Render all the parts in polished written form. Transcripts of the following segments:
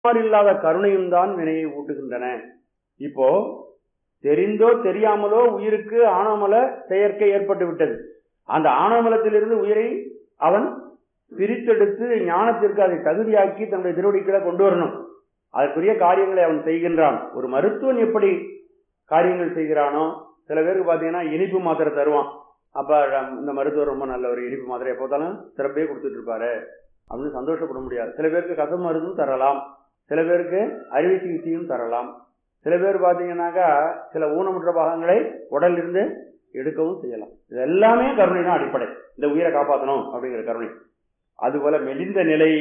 இல்லாத கருணையும் தான் வினையை ஊட்டுகின்றன. இப்போ தெரிந்தோ தெரியாமலோ உயிருக்கு ஆணவமல செயற்கை ஏற்பட்டு விட்டது. அந்த ஆணவமலத்திலிருந்து உயிரை அவன் பிரித்தெடுத்து ஞானத்திற்கு அதை தகுதியாக்கி தன்னுடைய திருவடிகளை கொண்டு வரணும். அதற்குரிய காரியங்களை அவன் செய்கின்றான். ஒரு மருத்துவன் எப்படி காரியங்கள் செய்கிறானோ, சில பேருக்கு பாத்தீங்கன்னா இனிப்பு மாத்திரை தருவான். அப்ப இந்த மருத்துவர் ரொம்ப நல்ல ஒரு இனிப்பு மாத்திரையை போட்டாலும் சிறப்பே கொடுத்துட்டு இருப்பாரு அப்படின்னு சந்தோஷப்பட முடியாது. சில பேருக்கு கச மருந்தும் தரலாம், சில பேருக்கு அறுவை சிகிச்சையும் தரலாம். சில பேர் பாத்தீங்கன்னாக்கா சில ஊனமுற்ற பாகங்களை உடல் இருந்து எடுக்கவும் செய்யலாம். இது எல்லாமே கருணை தான் அடிப்படை. இந்த உயிரை காப்பாற்றணும் அப்படிங்கிற கருணை. அதுபோல மெலிந்த நிலை.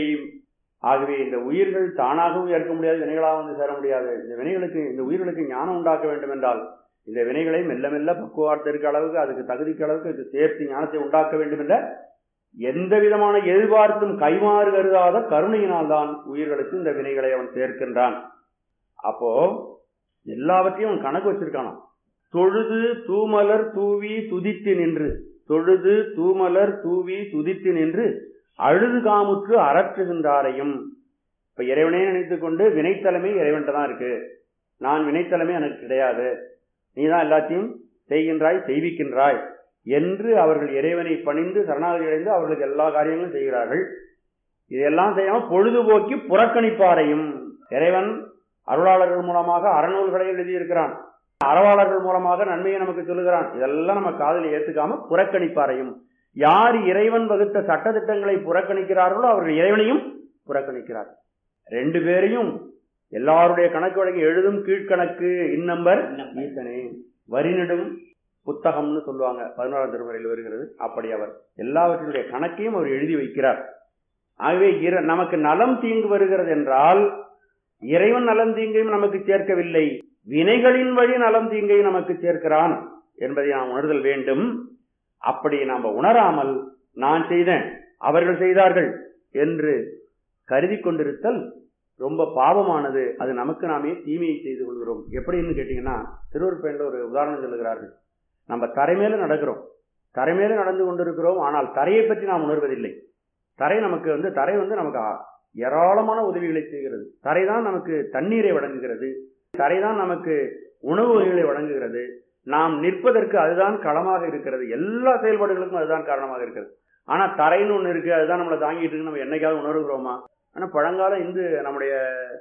ஆகவே இந்த உயிர்கள் தானாகவும் ஏற்க முடியாது, வினைகளாக வந்து சேர முடியாது. இந்த வினைகளுக்கு, இந்த உயிர்களுக்கு ஞானம் உண்டாக்க வேண்டும் என்றால் இந்த வினைகளை மெல்ல மெல்ல பக்குவார்த்திற்கு அளவுக்கு, அதுக்கு தகுதிக்கு அளவுக்கு இது சேர்த்து ஞானத்தை உண்டாக்க வேண்டும் என்ற எந்த விதமான எதிர்பார்த்தும் கைமாறு கருதாத கருணையினால் தான் உயிர்களுக்கு இந்த வினைகளை அவன் சேர்க்கின்றான். அப்போ எல்லாவற்றையும் அவன் கணக்கு வச்சிருக்கானாம். தொழுது தூமலர் தூவி துதித்து நின்று, தொழுது தூமலர் தூவி துதித்து நின்று அழுது காமுற்று அரற்றுகின்றாரையும். இப்ப இறைவனே நினைத்துக் கொண்டு வினைத்தலைமை இறைவன்கிட்ட தான் இருக்கு, நான் வினைத்தலைமை எனக்கு கிடையாது, நீதான் எல்லாத்தையும் செய்கின்றாய் செய்விக்கின்றாய் என்று அவர்கள் இறைவனை பணிந்து சரணாகதி அடைந்து அவர்களுக்கு எல்லா காரியங்களும் செய்கிறார்கள். இதெல்லாம் செய்யாம பொழுதுபோக்கி புறக்கணிப்பாரையும். இறைவன் அருளாளர்கள் மூலமாக அறநூல்களை எழுதியிருக்கிறான், அறவாளர்கள் மூலமாக நன்மையை நமக்கு சொல்லுகிறான். இதெல்லாம் நம்ம காதலை ஏத்துக்காம புறக்கணிப்பாரையும். யார் இறைவன் வகுத்த சட்டத்திட்டங்களை புறக்கணிக்கிறார்களோ அவர்கள் இறைவனையும் புறக்கணிக்கிறார்கள். ரெண்டு பேரையும் எல்லாருடைய கணக்கு வழங்கி எழுதும் கீழ்கணக்கு இந்நம்பர் ஈசனே வரிநெடும் புத்தகம்னு சொல்லுவாங்க, 11ஆம் திருமுறையில் வருகிறது. அப்படி அவர் எல்லாவற்றினுடைய கணக்கையும் அவர் எழுதி வைக்கிறார். ஆகவே நமக்கு நலம் தீங்கு வருகிறது என்றால் இறைவன் நலம் தீங்கையும் நமக்கு சேர்க்கவில்லை, வினைகளின் வழி நலம் தீங்கையும் நமக்கு சேர்க்கிறான் என்பதை நாம் உணர்தல் வேண்டும். அப்படி நாம் உணராமல் நான் செய்தேன் அவர்கள் செய்தார்கள் என்று கருதி கொண்டிருத்தல் ரொம்ப பாவமானது. அது நமக்கு நாமே தீமையை செய்து கொள்கிறோம். எப்படின்னு கேட்டீங்கன்னா, திருவருட்பயன்ல ஒரு உதாரணம் சொல்லுகிறார்கள். நம்ம தரைமேல நடக்கிறோம், தரைமேல நடந்து கொண்டிருக்கிறோம், ஆனால் தரையை பற்றி நாம் உணர்வதில்லை. தரை நமக்கு ஏராளமான உதவிகளை செய்கிறது. தரைதான் நமக்கு தண்ணீரை வழங்குகிறது, தரைதான் நமக்கு உணவு வகைகளை வழங்குகிறது. நாம் நிற்பதற்கு அதுதான் களமாக இருக்கிறது, எல்லா செயல்பாடுகளுக்கும் அதுதான் காரணமாக இருக்கிறது. ஆனா தரைன்னு ஒண்ணு இருக்கு, அதுதான் நம்மளை தாங்கிட்டு இருக்கு, நம்ம என்னைக்காவது உணர்கிறோமா? ஆனா பழங்கால நம்முடைய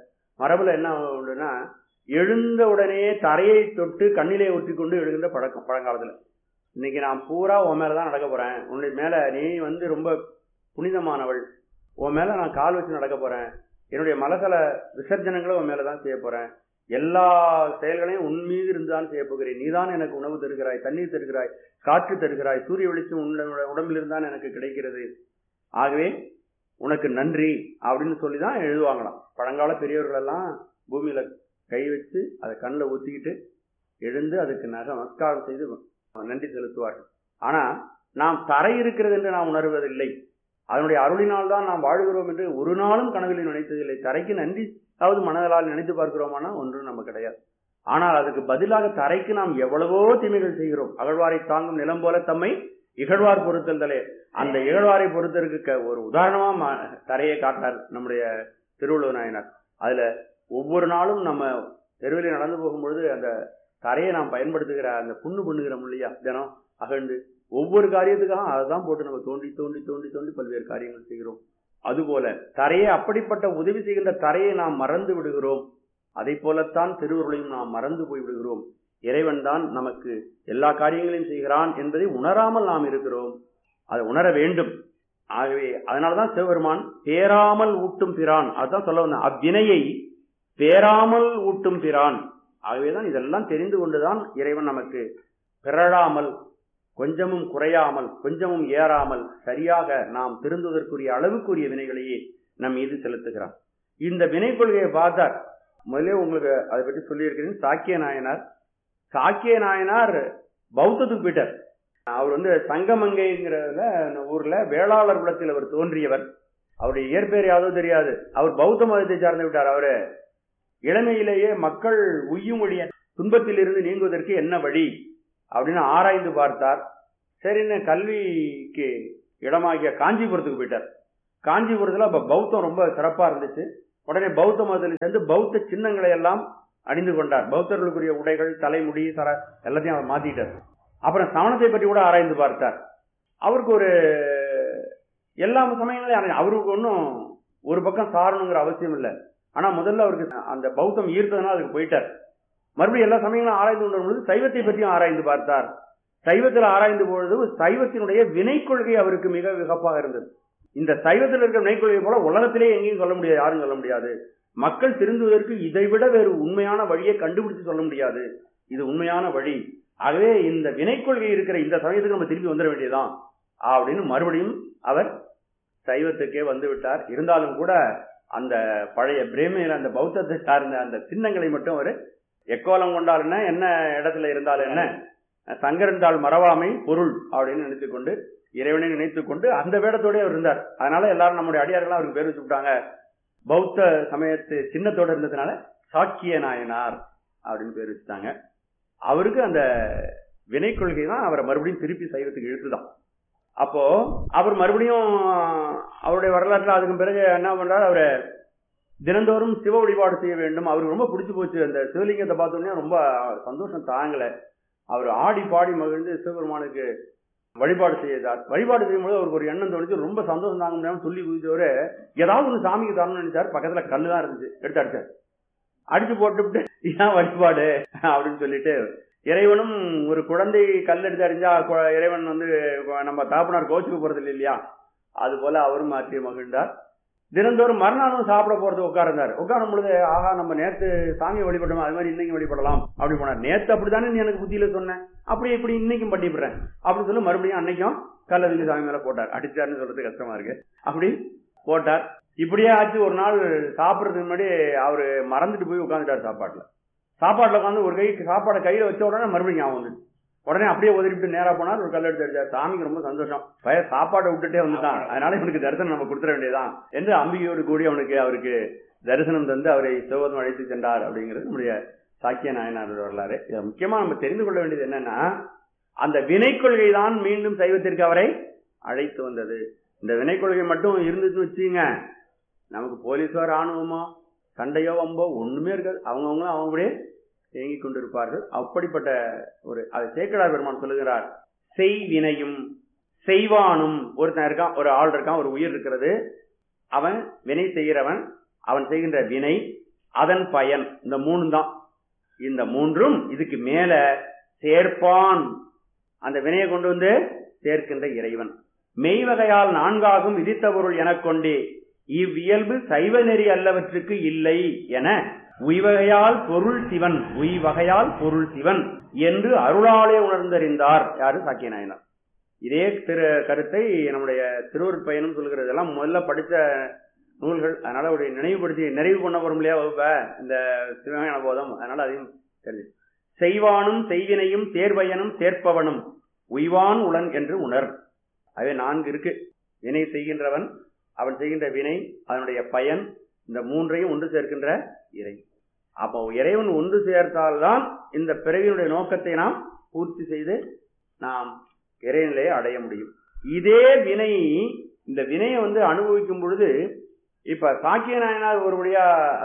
மரபுல என்ன உண்டுன்னா, எழுந்த உடனே தரையை தொட்டு கண்ணிலே ஒட்டி கொண்டு எழுகின்ற பழக்கம் பழங்காலத்துல. இன்னைக்கு நான் பூரா உன் மேலதான் நடக்க போறேன், உன்னுடைய மேல நீ ரொம்ப புனிதமானவள், உன் மேல நான் கால் வச்சு நடக்க போறேன், என்னுடைய மலசல விசர்ஜனங்களை உன் மேலதான் செய்ய போறேன், எல்லா செயல்களையும் உன் மீது இருந்துதான் செய்ய போகிறேன், நீதான் எனக்கு உணவு தருகிறாய், தண்ணீர் தருகிறாய், காற்று தருகிறாய், சூரிய வெளிச்சம் உடம்பில் இருந்தான் எனக்கு கிடைக்கிறது, ஆகவே உனக்கு நன்றி அப்படின்னு சொல்லிதான் எழுதுவாங்களாம். பழங்கால பெரியவர்கள் எல்லாம் பூமியில கை வச்சு அதை கண்ணில் ஊத்திக்கிட்டு எழுந்து அதுக்கு நமஸ்காரம் செய்து நன்றி செலுத்துவார்கள். ஆனா நாம் தரை இருக்கிறது என்று நாம் உணர்வதில்லை, அதனுடைய அருளினால் தான் நாம் வாழ்கிறோம் என்று ஒரு நாளும் கனவில் நினைத்ததில்லை. தரைக்கு நன்றி அதாவது மனதலால் நினைத்து பார்க்கிறோமானா ஒன்றும் நம்ம கிடையாது. ஆனால் அதுக்கு பதிலாக தரைக்கு நாம் எவ்வளவோ தீமைகள் செய்கிறோம். அகழ்வாரை தாங்கும் நிலம் போல தம்மை இகழ்வார் பொறுத்தல்தலே, அந்த இகழ்வாரை பொறுத்தருக்கு ஒரு உதாரணமா தரையை காட்டார் நம்முடைய திருவள்ளுவர் நாயனார். அதுல ஒவ்வொரு நாளும் நம்ம தெருவில் நடந்து போகும்பொழுது அந்த தரையை நாம் பயன்படுத்துகிற அந்த புண்ணுகிறோம் இல்லையா, தினம் அகழ்ந்து ஒவ்வொரு காரியத்துக்காக அதைதான் போட்டு நம்ம தோண்டி தோண்டி தோண்டி தோண்டி பல்வேறு காரியங்கள் செய்கிறோம். அதுபோல தரையை, அப்படிப்பட்ட உதவி செய்கின்ற தரையை நாம் மறந்து விடுகிறோம். அதை போலத்தான் திருவருளையும் நாம் மறந்து போய் விடுகிறோம். இறைவன் தான் நமக்கு எல்லா காரியங்களையும் செய்கிறான் என்பதை உணராமல் நாம் இருக்கிறோம். அதை உணர வேண்டும். ஆகவே அதனாலதான் சிவபெருமான் பேராமல் ஊட்டும் பிரான், அதுதான் சொல்ல வந்தேன், அவ்வினையை பேராமல் ஊட்டும் பிரான். ஆகவேதான் இதெல்லாம் தெரிந்து கொண்டுதான் இறைவன் நமக்கு பிறழாமல், கொஞ்சமும் குறையாமல், கொஞ்சமும் ஏறாமல் சரியாக நாம் திருந்துவதற்குரிய அளவுக்குரிய வினைகளையே நம் மீது செலுத்துகிறான். இந்த வினை கொள்கையை பார்த்தார். முதலே உங்களுக்கு அதை பற்றி சொல்லியிருக்கிறேன். சாக்கிய நாயனார் பௌத்தத்துக்கு போயிட்டார். அவர் சங்கமங்கைங்கிறதுல ஊர்ல வேளாளர் குலத்தில் அவர் தோன்றியவர். அவருடைய இயற்பெயர் யாவது தெரியாது. அவர் பௌத்த மதத்தை சார்ந்து விட்டார். அவரு இளமையிலேயே மக்கள் உய்யும் வழிய துன்பத்தில் இருந்து நீங்குவதற்கு என்ன வழி அப்படின்னு ஆராய்ந்து பார்த்தார். சரின்னு கல்விக்கு இடமாகிய காஞ்சிபுரத்துக்கு போயிட்டார். காஞ்சிபுரத்துல அப்ப பௌத்தம் ரொம்ப சிறப்பா இருந்துச்சு. உடனே பௌத்த மதத்தில் சேர்ந்து பௌத்த சின்னங்களை எல்லாம் அணிந்து கொண்டார். பௌத்தர்களுக்குரிய உடைகள், தலைமுடி, சர எல்லாத்தையும் அவர் மாத்திட்டார். அப்புறம் சமணத்தை பற்றி கூட ஆராய்ந்து பார்த்தார். அவருக்கு ஒரு எல்லா சமயங்களையும் அவருக்கு ஒன்றும் ஒரு பக்கம் சாரணுங்கிற அவசியம் இல்லை. ஆனா முதல்ல அவருக்கு அந்த பௌத்தம் ஈர்த்ததுனால அதுக்கு போயிட்டார். மறுபடியும் எல்லா சமயங்களும் ஆராய்ந்து கொண்ட பொழுது சைவத்தை பற்றியும் ஆராய்ந்து பார்த்தார். சைவத்தில் ஆராய்ந்து பொழுது சைவத்தினுடைய வினை கொள்கை அவருக்கு மிக விகப்பாக இருந்தது. இந்த சைவத்தில் இருக்கிற வினை கொள்கை போல உலகத்திலே எங்கேயும் சொல்ல முடியாது, யாரும் சொல்ல முடியாது. மக்கள் திருந்துவதற்கு இதைவிட வேறு உண்மையான வழியை கண்டுபிடிச்சு சொல்ல முடியாது. இது உண்மையான வழி. ஆகவே இந்த வினை கொள்கை இருக்கிற இந்த சமயத்துக்கு நம்ம திரும்பி வந்துட வேண்டியதுதான் அப்படின்னு மறுபடியும் அவர் சைவத்துக்கே வந்து விட்டார். இருந்தாலும் கூட அந்த பழைய பிரேமையில அந்த பௌத்தத்தை சார்ந்த அந்த சின்னங்களை மட்டும் அவர் எக்கோலம் கொண்டால் என்ன இடத்துல இருந்தாலும் என்ன, சங்கரந்தாள் மறவாமை பொருள் அப்படின்னு நினைத்துக்கொண்டு இறைவனை நினைத்துக்கொண்டு அந்த வேடத்தோடய அவர் இருந்தார். அதனால எல்லாரும் நம்முடைய அடியார்கள்லாம் அவருக்கு பேர் வச்சுட்டாங்க. பௌத்த சமயத்து சின்னத்தோட இருந்ததுனால சாக்கிய நாயனார் அப்படின்னு பேர் வச்சுட்டாங்க. அவருக்கு அந்த வினை கொள்கை தான் அவரை மறுபடியும் திருப்பி சைவத்துக்கு இழுத்துதான். அப்போ அவர் மறுபடியும் அவருடைய வரலாற்றுல அதுக்கு பிறகு என்ன பண்றாரு, அவரை தினந்தோறும் சிவ வழிபாடு செய்ய வேண்டும். அவருக்கு ரொம்ப பிடிச்சு போச்சு. அந்த சிவலிங்கத்தை பார்த்தோன்னே ரொம்ப சந்தோஷம் தாங்கல. அவர் ஆடி பாடி மகிழ்ந்து சிவபெருமானுக்கு வழிபாடு செய்தார். வழிபாடு செய்யும்போது அவருக்கு ஒரு எண்ணம் தோணுச்சு. ரொம்ப சந்தோஷம் தாங்க முடியாம சொல்லி குதிச்சவரு ஏதாவது ஒன்று சாமிக்கு தரணும்னு நினைச்சாரு. பக்கத்துல கல்லு தான் இருந்துச்சு, எடுத்து அடிச்சார். அடிச்சு போட்டுவிட்டு ஏன் வழிபாடு அப்படின்னு சொல்லிட்டு, இறைவனும் ஒரு குழந்தை கல் எடுத்து அடிஞ்சா இறைவன் நம்ம தாப்பனார் கோச்சுக்கு போறது இல்லையா, அது போல அவரும் மாற்றி மகிழ்ந்தார். தினந்தோறும் மறுநாளும் சாப்பிட போறது உட்கார்ந்தார். உட்காரும் பொழுது ஆகா நம்ம நேத்து சாமியை வழிபட்டோம், அது மாதிரி இன்னைக்கு வழிபடலாம் அப்படி போனார். நேத்து அப்படித்தானே நீ எனக்கு புத்தியில சொன்னேன், அப்படி இப்படி இன்னைக்கும் பண்ணிவிடுறேன் அப்படின்னு சொல்லி மறுபடியும் அன்னைக்கும் கல்லதுக்கு சாமி மேல போட்டார். அடிச்சாருன்னு சொல்றது கஷ்டமா இருக்கு. அப்படி போட்டார். இப்படியே ஆச்சு. ஒரு நாள் சாப்பிடறதுக்கு முன்னாடி அவரு மறந்துட்டு போய் உட்காந்துட்டார் சாப்பாட்டுல. சாப்பாட்டுல உட்காந்து ஒரு கை சாப்பாடை கையில வச்ச உடனே மறுபடியும் ஞாபகம் வந்து உடனே அப்படியே ஒதுக்கிட்டு நேரா போனார். ஒரு கல் எடுத்து அடிச்சார். சாமிக்கு ரொம்ப சந்தோஷம். சாப்பாட்டை விட்டுட்டே வந்துட்டான், அதனால இவனுக்கு தரிசனம் நம்ம கொடுத்துட வேண்டியதான் என்று அம்பிகையோடு கூடி அவருக்கு தரிசனம் தந்து அவரை சிவபதம் அழைத்து சென்றார் அப்படிங்கிறது நம்முடைய சாக்கிய நாயனார் வரலாறு. இதை முக்கியமா நம்ம தெரிந்து கொள்ள வேண்டியது என்னன்னா, அந்த வினை கொள்கை தான் மீண்டும் சைவத்திற்கு அவரை அழைத்து வந்தது. இந்த வினை கொள்கை மட்டும் இருந்துச்சுன்னு வச்சுங்க, நமக்கு போலீஸோ ராணுவமோ சண்டையோ வம்போ ஒண்ணுமே இருக்காது. அவங்கவுங்களும் அவங்களுடைய இயங்கிக் கொண்டிருப்பார்கள். அப்படிப்பட்ட ஒரு அதை சேக்கடார் பெருமான் சொல்லுகிறார். செய்வினையும் செய்வானும் ஒருத்தன் இருக்கான், ஒரு ஆள் இருக்கான், ஒரு உயிர் இருக்கிறது. அவன் வினை செய்கிறவன், அவன் செய்கின்ற வினை, அதன் பயன், இந்த மூணு தான். இந்த மூன்றும் இதுக்கு மேல சேர்ப்பான், அந்த வினையை கொண்டு வந்து சேர்க்கின்ற இறைவன். மெய்வகையால் நான்காகும் விதித்த பொருள் எனக் கொண்டே இவ்வியல்பு சைவ நெறி அல்லவற்றுக்கு இல்லை என உய்வகையால் பொருள் சிவன், உய்வகையால் பொருள் சிவன் என்று அருளாலே உணர்ந்தறிந்தார். யாரு? சாக்கிய நாயனார். இதே கருத்தை நம்முடைய திருவருட்பயனும் சொல்கிறது. எல்லாம் முதல்ல படித்த நூல்கள், அதனால அவருடைய நினைவுபடுத்தி நிறைவு பண்ண வரும் இல்லையா வகுப்ப இந்த சிவஞான போதம், அதனால அதையும் தெரிஞ்சு. செய்வானும் செய்வினையும் தேர்வயனும் சேர்ப்பவனும் உய்வான் உளன் என்று உணர். அவை 4 இருக்கு. வினை செய்கின்றவன், அவன் செய்கின்ற வினை, அதனுடைய பயன், இந்த மூன்றையும் ஒன்று சேர்க்கின்ற இறை. அப்போ இறைவன் ஒன்று சேர்த்தால்தான் இந்த பிறவியினுடைய நோக்கத்தை நாம் பூர்த்தி செய்து நாம் இறைநிலையை அடைய முடியும். இதே வினை, இந்த வினையை அனுபவிக்கும் பொழுது, இப்ப சாக்கிய நாயனார் ஒருபடியா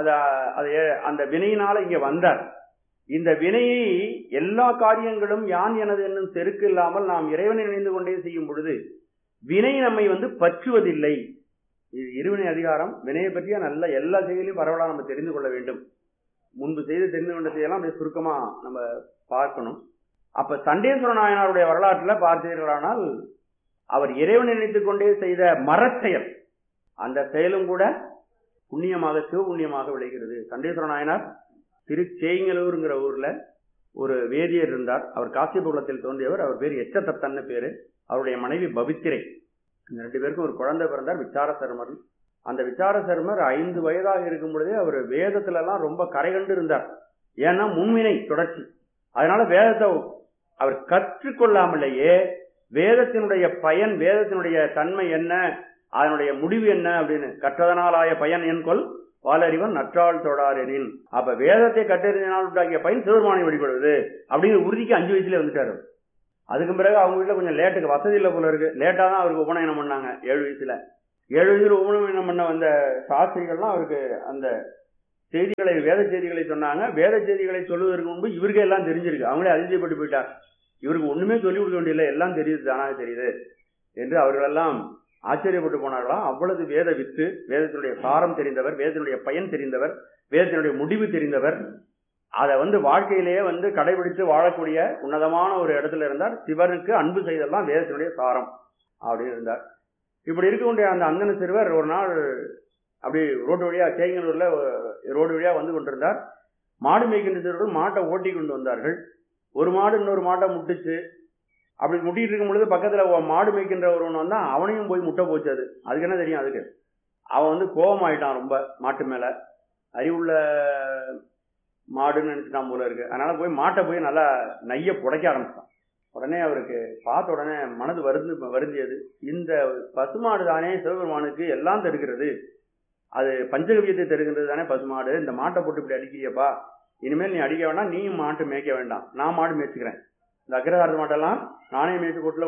அந்த வினையினால இங்க வந்தார். இந்த வினையை எல்லா காரியங்களும் யான் எனது என்னும் செருக்கு இல்லாமல் நாம் இறைவனை நினைந்து கொண்டே செய்யும் பொழுது வினை நம்மை பற்றுவதில்லை. இது இருவினை அதிகாரம். வினையை பற்றிய நல்ல எல்லா செயலையும் பரவலா நம்ம தெரிந்து கொள்ள வேண்டும். முன்பு செய்து தெரிந்து கொண்ட செய்யலாம் அப்படியே சுருக்கமா நம்ம பார்க்கணும். அப்ப சண்டேஸ்வர நாயனாருடைய வரலாற்றுல பார்த்தீர்களானால், அவர் இறைவனை நினைத்துக் கொண்டே செய்த மரச்செயல், அந்த செயலும் கூட புண்ணியமாக, சிவபுண்ணியமாக விளைகிறது. சண்டேஸ்வர நாயனார் திருச்சேங்கலூருங்கிற ஊர்ல ஒரு வேதியர் இருந்தார். அவர் காசியப குலத்தில் தோன்றியவர். அவர் பேர் எச்சத்தத்தன்னு பேரு. அவருடைய மனைவி பவித்திரை. இந்த 2 பேருக்கும் ஒரு குழந்தை பிறந்தார், விசார சர்மர். அந்த விசார சர்மர் 5 வயதாக இருக்கும் பொழுதே அவர் வேதத்துல எல்லாம் ரொம்ப கரைகண்டு இருந்தார். ஏன்னா முன்வினை தொடர்ச்சி. அதனால வேதத்தை அவர் கற்றுக்கொள்ளாமலேயே வேதத்தினுடைய பயன், வேதத்தினுடைய தன்மை என்ன, அதனுடைய முடிவு என்ன அப்படின்னு கற்றதனாலாய பயன் என்கொள் வாலறிவன் நற்றாள் தொடாரெனின். அப்ப வேதத்தை கற்றறிஞனால் உண்டாகிய பயன் சிவபெருமானை வழிபடுவது அப்படிங்கிற உறுதிக்கு 5 வயசுல வந்துட்டாரு. அதுக்கு பிறகு அவங்க வீட்டுல கொஞ்சம் லேட்டுக்கு வசதி இல்லை போல இருக்கு. லேட்டா தான் அவருக்கு உபநயனம் பண்ணாங்க 7 வயசுல. 7 வயதில் உபநயனம் பண்ண வந்த சாஸ்திரிகள்லாம் அவருக்கு அந்த செய்திகளை, வேத செய்திகளை சொன்னாங்க. வேத செய்திகளை சொல்லுவதற்கு முன்பு இவருக்கு எல்லாம் தெரிஞ்சிருக்கு. அவங்களே அதிசயப்பட்டு போயிட்டார். இவருக்கு ஒண்ணுமே சொல்லிக் கொடுக்க வேண்டியதில்லை, எல்லாம் தெரியுது, தானாக தெரியுது என்று அவர்களெல்லாம் ஆச்சரியப்பட்டு போனார்களாம். அவ்வளவு வேத வித்து, வேதத்தினுடைய சாரம் தெரிந்தவர், வேதத்தினுடைய பயன் தெரிந்தவர், வேதத்தினுடைய முடிவு தெரிந்தவர். அதை வாழ்க்கையிலேயே கடைபிடித்து வாழக்கூடிய உன்னதமான ஒரு இடத்துல இருந்தார். சிவனுக்கு அன்பு செய்தெல்லாம் வேதத்தினுடைய சாரம் அப்படின்னு இருந்தார். இப்படி இருக்கக்கூடிய அந்த அந்தன சிறுவர் ஒரு நாள் அப்படி ரோடு வழியா, சேங்கனூர்ல ரோடு வழியா வந்து கொண்டிருந்தார். மாடு மேய்க்கின்ற சிறுவர்கள் மாட்டை ஓட்டி கொண்டு வந்தார்கள். ஒரு மாடு இன்னொரு மாட்டை முட்டுச்சு. அப்படி முட்டிட்டு இருக்கும் பொழுது பக்கத்துல மாடு மேய்க்கின்ற ஒருவன் வந்தா, அவனையும் போய் முட்டை போச்சு. அதுக்கு என்ன தெரியும்? அதுக்கு அவன் கோபமாயிட்டான் ரொம்ப மாட்டு மேல. அறிவுள்ள மாடுன்னு நினைச்சுட்டான் போல இருக்கு. அதனால போய் மாட்டை போய் நல்லா நைய புடைக்க ஆரம்பிச்சான். உடனே அவருக்கு பார்த்த உடனே மனது வருந்தியது. இந்த பசுமாடு தானே சிவபெருமானுக்கு எல்லாம் தருகிறது, அது பஞ்சகவியத்தை தருகின்றது தானே பசுமாடு. இந்த மாட்டை போட்டு இப்படி அடிக்கிறியப்பா, இனிமேல் நீ அடிக்க வேண்டாம், நீயும் மாட்டு மேய்க்க வேண்டாம், நான் மாடு மேய்ச்சிக்கிறேன். இந்த அக்ரஹாரத்து மாட்டெல்லாம் நானே மேய்ச்சி கூட்டில்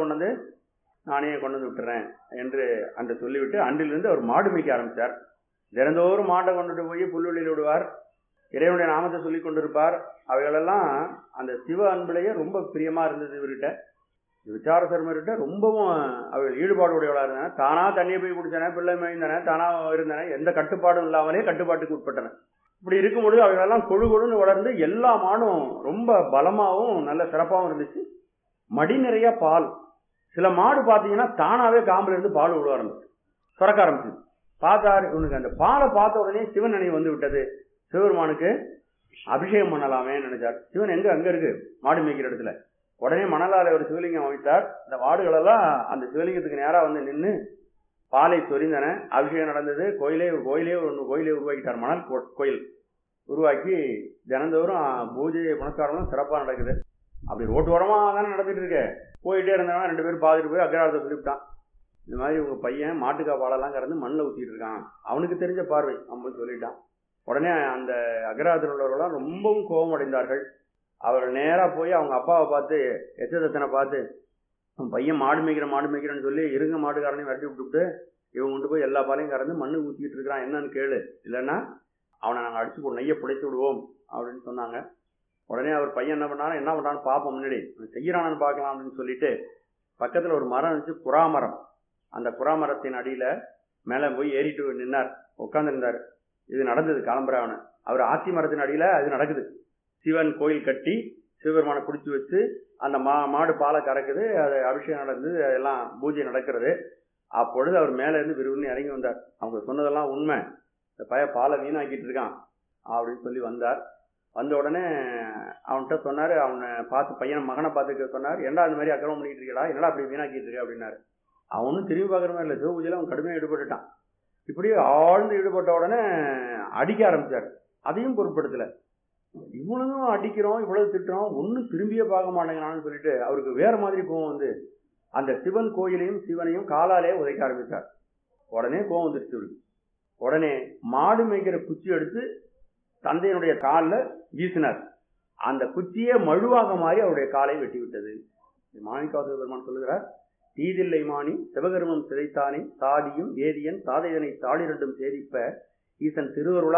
நானே கொண்டு வந்து விட்டுறேன் என்று அன்று சொல்லிவிட்டு அன்றிலிருந்து அவர் மாடு மேய்க்க ஆரம்பித்தார். தினந்தோறும் மாட்டை கொண்டுட்டு போய் புல்வெளியில் விடுவார். இறைவனுடைய நாமத்தை சொல்லி கொண்டிருப்பார். அவைகளெல்லாம் அந்த சிவ அன்பிலேயே ரொம்ப பிரியமா இருந்தது இவர்கிட்ட. விசார சர்மர்கிட்ட ரொம்பவும் அவர்கள் ஈடுபாடு உடையவளாக இருந்தாங்க. தானா தண்ணியை போய் குடிச்சன, பிள்ளை மேய்ந்தன, தானா இருந்தன, எந்த கட்டுப்பாடும் இல்லாமலே கட்டுப்பாட்டுக்கு உட்பட்டன. இப்படி இருக்கும்பொழுது அவைகளெல்லாம் கொழு கொழுன்னு வளர்ந்து எல்லா மாடும் ரொம்ப பலமாகவும் நல்ல சிறப்பாகவும் இருந்துச்சு. மடி நிறைய பால். சில மாடு பார்த்தீங்கன்னா தானாவே காம்புல இருந்து பால் விழுவ ஆரம்பிச்சு, சுரக்க ஆரம்பிச்சு. பார்த்தாரு, இவனுக்கு அந்த பாலை பார்த்த உடனே சிவன் நினைவு வந்து விட்டது. சிவபெருமானுக்கு அபிஷேகம் பண்ணலாமே நினைச்சார். சிவன் அங்க இருக்கு மாடு மேய்க்கிற இடத்துல. உடனே மணலால ஒரு சிவலிங்கம் அமைத்தார். இந்த மாடுகளெல்லாம் அந்த சிவலிங்கத்துக்கு நேரா நின்று பாலை சொரிந்தன. அபிஷேகம் நடந்தது. கோயிலே உருவாக்கிட்டார். மணல் கோயில் உருவாக்கி தினந்தோறும் பூஜை புனஸ்காரம்லாம் சிறப்பா நடக்குது. அப்படி ரோட்டு ஓரமா தானே நடந்துட்டு இருக்கு. போயிட்டே இருந்தவன் 2 பேரும் பாத்துட்டு போய் அக்ரஹாரத்தை சொல்லிவிட்டான். இந்த மாதிரி உங்க பையன் மாட்டுக்கா பாலெல்லாம் கறந்து மண்ணில் ஊத்திட்டு இருக்கான், அவனுக்கு தெரிஞ்ச பார்வை அப்படின்னு சொல்லிட்டான். உடனே அந்த அக்ரஹாரத்தில் உள்ளவர்கள்லாம் ரொம்பவும் கோபம் அடைந்தார்கள். அவர்கள் நேரா போய் அவங்க அப்பாவை பார்த்து, எச்சதத்தனை பார்த்து, அவன் பையன் மாடு மேய்க்கிறேன்னு சொல்லி இருங்க மாட்டுக்காரனையும் விரட்டி விட்டுவிட்டு இவங்க கொண்டு போய் எல்லா பாலையும் கறந்து மண்ணு ஊத்திட்டு இருக்கிறான், என்னன்னு கேளு, இல்லைன்னா அவனை நாங்கள் அடிச்சு நெய்யை புடைச்சு விடுவோம் அப்படின்னு சொன்னாங்க. உடனே அவர் பையன் என்ன பண்ணான்னு பார்ப்போம், முன்னாடி செய்யறானு பார்க்கலாம் அப்படின்னு சொல்லிட்டு பக்கத்துல ஒரு மரம் இருந்துச்சு, குறாமரம். அந்த குறாமரத்தின் அடியில மேல போய் ஏறிட்டு நின்னார், உட்கார்ந்துருந்தார். இது நடந்தது காலம்பராவன. அவர் ஆத்தி மரத்தின் அடியில அது நடக்குது. சிவன் கோயில் கட்டி சிவபெருமானை பிடிச்சி வச்சு அந்த மாடு பாலை கறக்குது, அது அபிஷேகம் நடந்தது, அதெல்லாம் பூஜை நடக்கிறது. அப்பொழுது அவர் மேல இருந்து விரும்பி இறங்கி வந்தார். அவங்க சொன்னதெல்லாம் உண்மை, இந்த பையன் பாலை வீணாக்கிட்டு இருக்கான் அப்படின்னு சொல்லி வந்தார். வந்த உடனே அவன்கிட்ட சொன்னாரு, அவனை பார்த்து பையன் மகனை பார்த்துக்க சொன்னார், என்னடா இந்த மாதிரி அக்கிரமம் பண்ணிட்டு இருக்கா, என்னடா அப்படி வீணாக்கிட்டு இருக்க அப்படின்னாரு. அவனும் திரும்பி பார்க்குற மாதிரி இல்லை, சிவ பூஜையில அவன் கடுமையாக ஈடுபட்டுட்டான். இப்படி ஆழ்ந்து ஈடுபட்ட உடனே அடிக்க ஆரம்பிச்சார். அதையும் பொருட்படுத்தல. இவ்வளவும் அடிக்கிறோம், இவ்வளவு திட்டுறோம், ஒன்னும் திரும்பியே பார்க்க மாட்டேங்கிறான்னு சொல்லிட்டு அவருக்கு வேற மாதிரி கோவம் அந்த சிவன் கோயிலையும் சிவனையும் காலாலே உதைக்க ஆரம்பித்தார். உடனே கோவம் வந்துருச்சு. உடனே மாடு மேய்க்கிற குச்சி எடுத்து தந்தையினுடைய காலில் வீசினார். அந்த குச்சியே மழுவாக மாறி அவருடைய காலை வெட்டி விட்டது. மாணிக்கவாசக பெருமான் சொல்லுகிறார், தீதில்லை மாணி சிவகர்மம் சிதைத்தானே சாதியும் ஏதியன் சாதையனை தாளிரண்டும் சேதிப்ப ஈசன்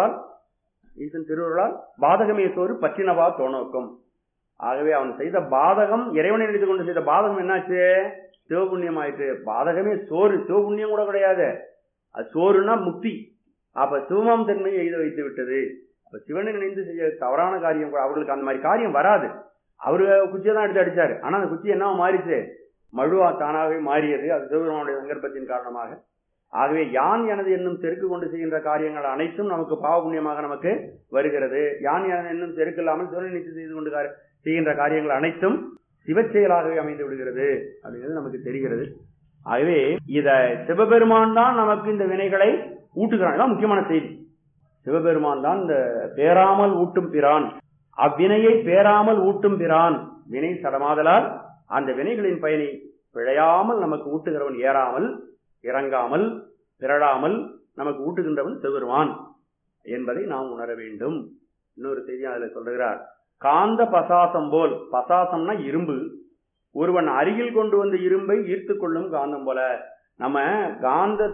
திருவருளால் பாதகமே சோறு பற்றினவா தோணோக்கும். ஆகவே அவன் செய்த பாதகம், இறைவனை நினைத்து கொண்டு செய்த பாதகம் என்னாச்சு? சிவபுண்ணியம் ஆயிற்று. பாதகமே சோறு, சிவபுண்ணியம் கூட கிடையாது, அது சோறுனா முக்தி. அப்ப சிவமாம் தன்மையை எழுத வைத்து விட்டது. அப்ப சிவனை நினைந்து செய்ய தவறான காரியம் அவர்களுக்கு அந்த மாதிரி காரியம் வராது. அவரு குச்சியை தான் எடுத்து அடிச்சாரு. ஆனா அந்த குச்சி என்ன மாறிச்சு? மழுவா தானாகவே மாறியது. அது சிவபெருமானுடைய சங்கற்பத்தின் காரணமாக. ஆகவே யான் எனது என்னும் தெருக்கு கொண்டு செய்கின்ற காரியங்கள் அனைத்தும் நமக்கு பாவ புண்ணியமாக நமக்கு வருகிறது. யான் எனது என்னும் தெருக்கு இல்லாமல் சிவனை நினைத்து செய்து கொண்டு செய்கின்ற காரியங்கள் அனைத்தும் சிவச்செயலாகவே அமைந்து விடுகிறது அப்படிங்கிறது நமக்கு தெரிகிறது. ஆகவே இத சிவபெருமான் தான் நமக்கு இந்த வினைகளை ஊட்டுகிறான். முக்கியமான செய்தி, சிவபெருமான் தான் இந்த பேராமல் ஊட்டும் பிரான், அவ்வினையை பேராமல் ஊட்டும் பிரான். வினை சடமாதலால் அந்த வினைகளின் பயனை பிழையாமல் நமக்கு ஊட்டுகிறவன், ஏறாமல் இறங்காமல் பிறழாமல் நமக்கு ஊட்டுகின்றவன் சிவபெருமான் என்பதை நாம் உணர வேண்டும். இன்னொரு செய்தி அதில் சொல்லுகிறார், காந்த பசாசம் போல். பசாசம்னா இரும்பு. ஒருவன் அருகில் கொண்டு வந்த இரும்பை ஈர்த்து கொள்ளும் காந்தம் போல. நம்ம காந்த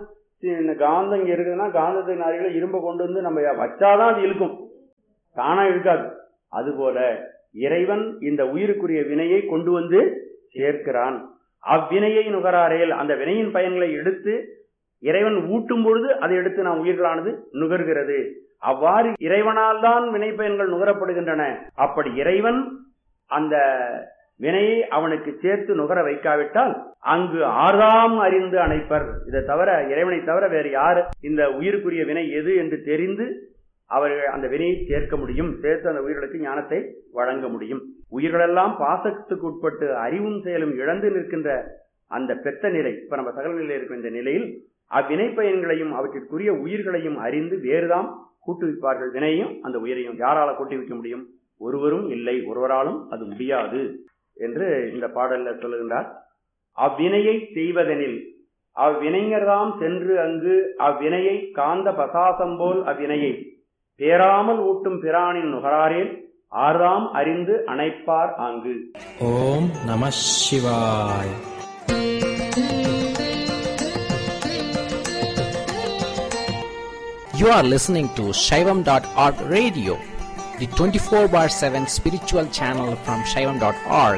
காந்தம் இங்க இருக்குதுன்னா காந்தத்தின் அருகில இரும்பை கொண்டு வந்து நம்ம வச்சாதான் அது இழுக்கும், தானா இழுக்காது. அதுபோல இறைவன் இந்த உயிருக்குரிய வினையை கொண்டு வந்து சேர்க்கிறான். அவ்வினையை நுகராரேல், அந்த வினையின் பயன்களை எடுத்து இறைவன் ஊட்டும் பொழுது அதை எடுத்து நாம் உயிர்களானது நுகர்கிறது. அவ்வாறு இறைவனால் தான் வினை பயன்கள் நுகரப்படுகின்றன. அப்படி இறைவன் அந்த வினையை அவனுக்கு சேர்த்து நுகர வைக்காவிட்டால் அங்கு ஆறாம் அறிந்து அணைப்பர். இதை தவிர, இறைவனை தவிர வேறு யார் இந்த உயிருக்குரிய வினை எது என்று தெரிந்து அவர்கள் அந்த வினையை சேர்க்க முடியும், சேர்த்து அந்த உயிர்களுக்கு ஞானத்தை வழங்க முடியும். உயிர்களெல்லாம் பாசத்துக்கு உட்பட்டு அறிவும் செயலும் இழந்து நிற்கின்ற அந்த பெத்த நிலை, இப்ப நம்ம சகல நிலையில் இருக்கிற இந்த நிலையில் அவ்வினை பயன்களையும் அவற்றிற்குரிய உயிர்களையும் அறிந்து வேறுதாம் கூட்டுவிப்பார்கள். வினையும் அந்த உயிரையும் யாரால கூட்டுவிக்க முடியும்? ஒருவரும் இல்லை, ஒருவராலும் அது முடியாது என்று இந்த பாடல்ல சொல்லுகின்றார். அவ்வினையை செய்வதெனில் அவ்வினைஞர்தாம் சென்று அங்கு அவ்வினையை காந்த பசாசம் போல் அவ்வினையை பேராமல் ஊட்டும் பிரானின் நுகராரேல் ஆறாம் அறிந்து அணைப்பார் ஆங்கு. ஓம் நம சிவாய. You are listening to Shaivam.org radio, the 24/7 spiritual channel from Shaivam.org.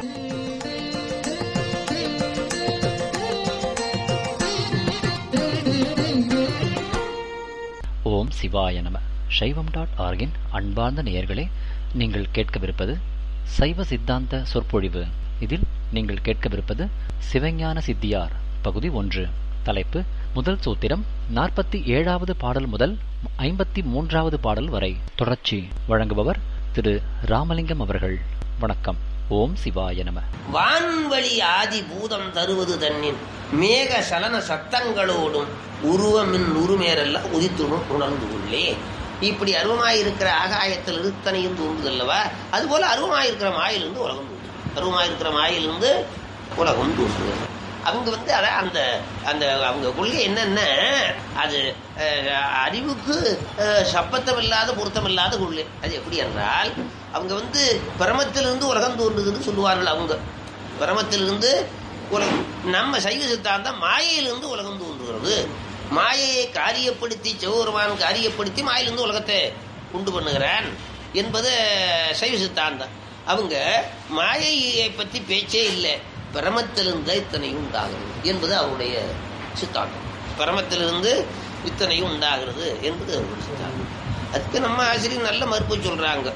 ஓம் சிவாய நம. Shaivam.org-இன் அன்பார்ந்த நேயர்களே, நீங்கள் கேட்கவிருப்பது சைவ சித்தாந்த சொற்பொழிவு. இதில் நீங்கள் கேட்கவிருப்பது சிவஞான சித்தியார் பகுதி 1. தலைப்பு முதல் சூத்திரம் 47வது பாடல் முதல் 53வது பாடல் வரை தொடர்ச்சி. வழங்குபவர் திரு ராமலிங்கம் அவர்கள். வணக்கம். ஓம் சிவாய நம. வான்வழி ஆதி பூதம் தருவது தன்னின் மேக சலன சத்தங்களோடும் உருவமின் உருமேரெல்லாம் உதித்துடும் உணர்ந்து உள்ளே. இப்படி அருவமாயிருக்கிற ஆகாயத்தில் இருத்தனையும் தூண்டுதல்லவா, அதுபோல அருவமாயிருக்கிற மாயிலிருந்து உலகம் தூண்டு. அருவமாயிருக்கிற மாயிலிருந்து உலகம் தூண்டுது. அவங்க அந்த அந்த அவங்க கொள்கை என்னன்னா, அது அறிவுக்கு சப்பத்தமில்லாத பொருத்தமில்லாத கொள்கை. அது எப்படி என்றால், அவங்க பிரமத்திலிருந்து உலகம் தோன்றுதுன்னு சொல்லுவார்கள். அவங்க பிரமத்திலிருந்து உலகம். நம்ம சைவ சித்தாந்தம் மாயையிலிருந்து உலகம் தோன்றுகிறது. மாயையை காரியப்படுத்தி சிவபெருமான் காரியப்படுத்தி மாயிலிருந்து உலகத்தை உண்டு பண்ணுகிறான் என்பது சைவ சித்தாந்தம். அவங்க மாயையை பற்றி பேச்சே இல்லை, பிரமத்திலிருந்து இத்தனையும் உண்டாகிறது என்பது அவருடைய சித்தாந்தம். பிரமத்திலிருந்து இத்தனையும் உண்டாகிறது என்பது அவருடைய சித்தாந்தம். அதுக்கு நம்ம ஆசிரியர் நல்ல மறுப்பு சொல்றாங்க.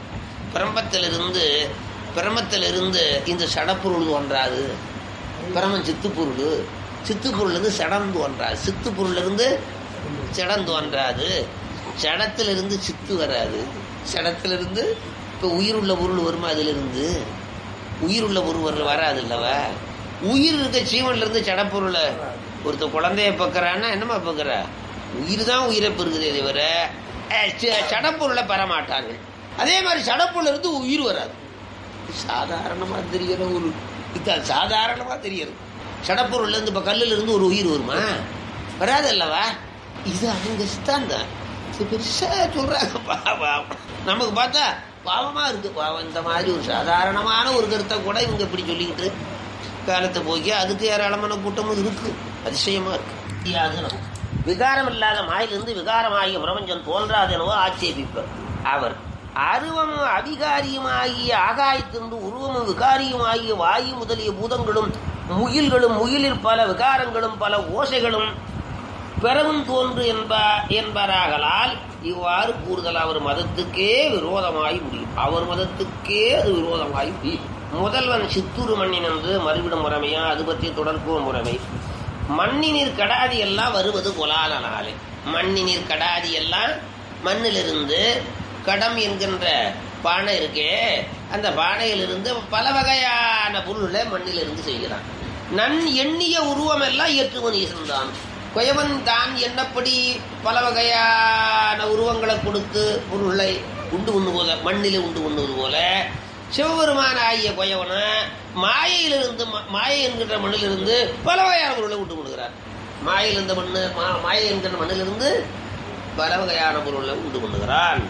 பிரமத்திலிருந்து இந்த சடப்பொருள் தோன்றாது. பிரமன் சித்துப்பொருள், சித்துப்பொருள் சடம் தோன்றாது. சித்துப்பொருள் இருந்து சடம் தோன்றாது. சடத்திலிருந்து சித்து வராது. சடத்திலிருந்து இப்ப உயிருள்ள பொருள் வருமா? அதுல இருந்து உயிருள்ள பொருள் வராது இல்லவா? உயிர் இருக்க ஜீவன்ல இருந்து சடப்பொருளை ஒருத்த குழந்தைய பக்குறான்னா என்னமா பக்குற? உயிர் தான் உயிரை பெறுகிறதே தவிர சடப்பொருளை பெறமாட்டார்கள். அதே மாதிரி சடப்பொருள் இருந்து உயிர் வராது. சாதாரணமா தெரிகிற ஒரு சாதாரணமா தெரியுது. சடப்பொருள்ல இருந்து இப்ப கல்லுல இருந்து ஒரு உயிர் வருமா? வராது அல்லவா? இது அவங்க சித்தாந்தம் பெருசா சொல்றாங்க. நமக்கு பார்த்தா பாவமா இருக்கு. பாவம், இந்த மாதிரி ஒரு சாதாரணமான ஒரு கருத்தை கூட இவங்க இப்படி சொல்லிக்கிட்டு காலத்தை போக்கி அதுக்கு ஏராளமான கூட்டமும் இருக்கு. அதிசயமா இருக்கு. விகாரம் இல்லாத மாயிலிருந்து விகாரமாகிய பிரபஞ்சம் தோன்றாது எனவோ ஆட்சேபிப்பர் அவர். அருவமும் அவிகாரியுமாகிய ஆகாயத்திலிருந்து உருவமும் விகாரியுமாகிய வாயு முதலிய பூதங்களும் முகில்களும் முகிலில் பல விகாரங்களும் பல ஓசைகளும் பெறவும் தோன்று என்பாராகலால் இவ்வாறு கூறுதல் அவர் மதத்துக்கே விரோதமாய் முடியும். அவர் மதத்துக்கே அது விரோதமாய் முடியும். முதல்வன் சித்தூர் மண்ணின் என்று மறுவிடும் முறைமையா, அது பற்றி தொடர்பு முறைமை. மண்ணினீர் கடாதி எல்லாம் வருவது கொலாலனாலே. மண்ணினீர் கடாதி எல்லாம் மண்ணிலிருந்து கடம் என்கின்ற பானை இருக்கே, அந்த பானையிலிருந்து பல வகையான பொருளை மண்ணிலிருந்து செய்கிறான். நன் எண்ணிய உருவம் எல்லாம் ஏற்றுவன் ஈசன்தான். குயவன் தான் எண்ணப்படி பல வகையான உருவங்களை கொடுத்து பொருளை உண்டு உண்ணுவத மண்ணிலே உண்டு உண்ணுவது போல சிவபெருமான ஆகிய குயவன மாயையிலிருந்து, மாயை என்கின்ற மண்ணிலிருந்து பல வகையான பொருளை உண்டு கொள்கிறார். மாயையிலிருந்த மண்ணு, மாயை என்கின்ற மண்ணிலிருந்து பல வகையான பொருளை உண்டு கொள்ளுகிறான்.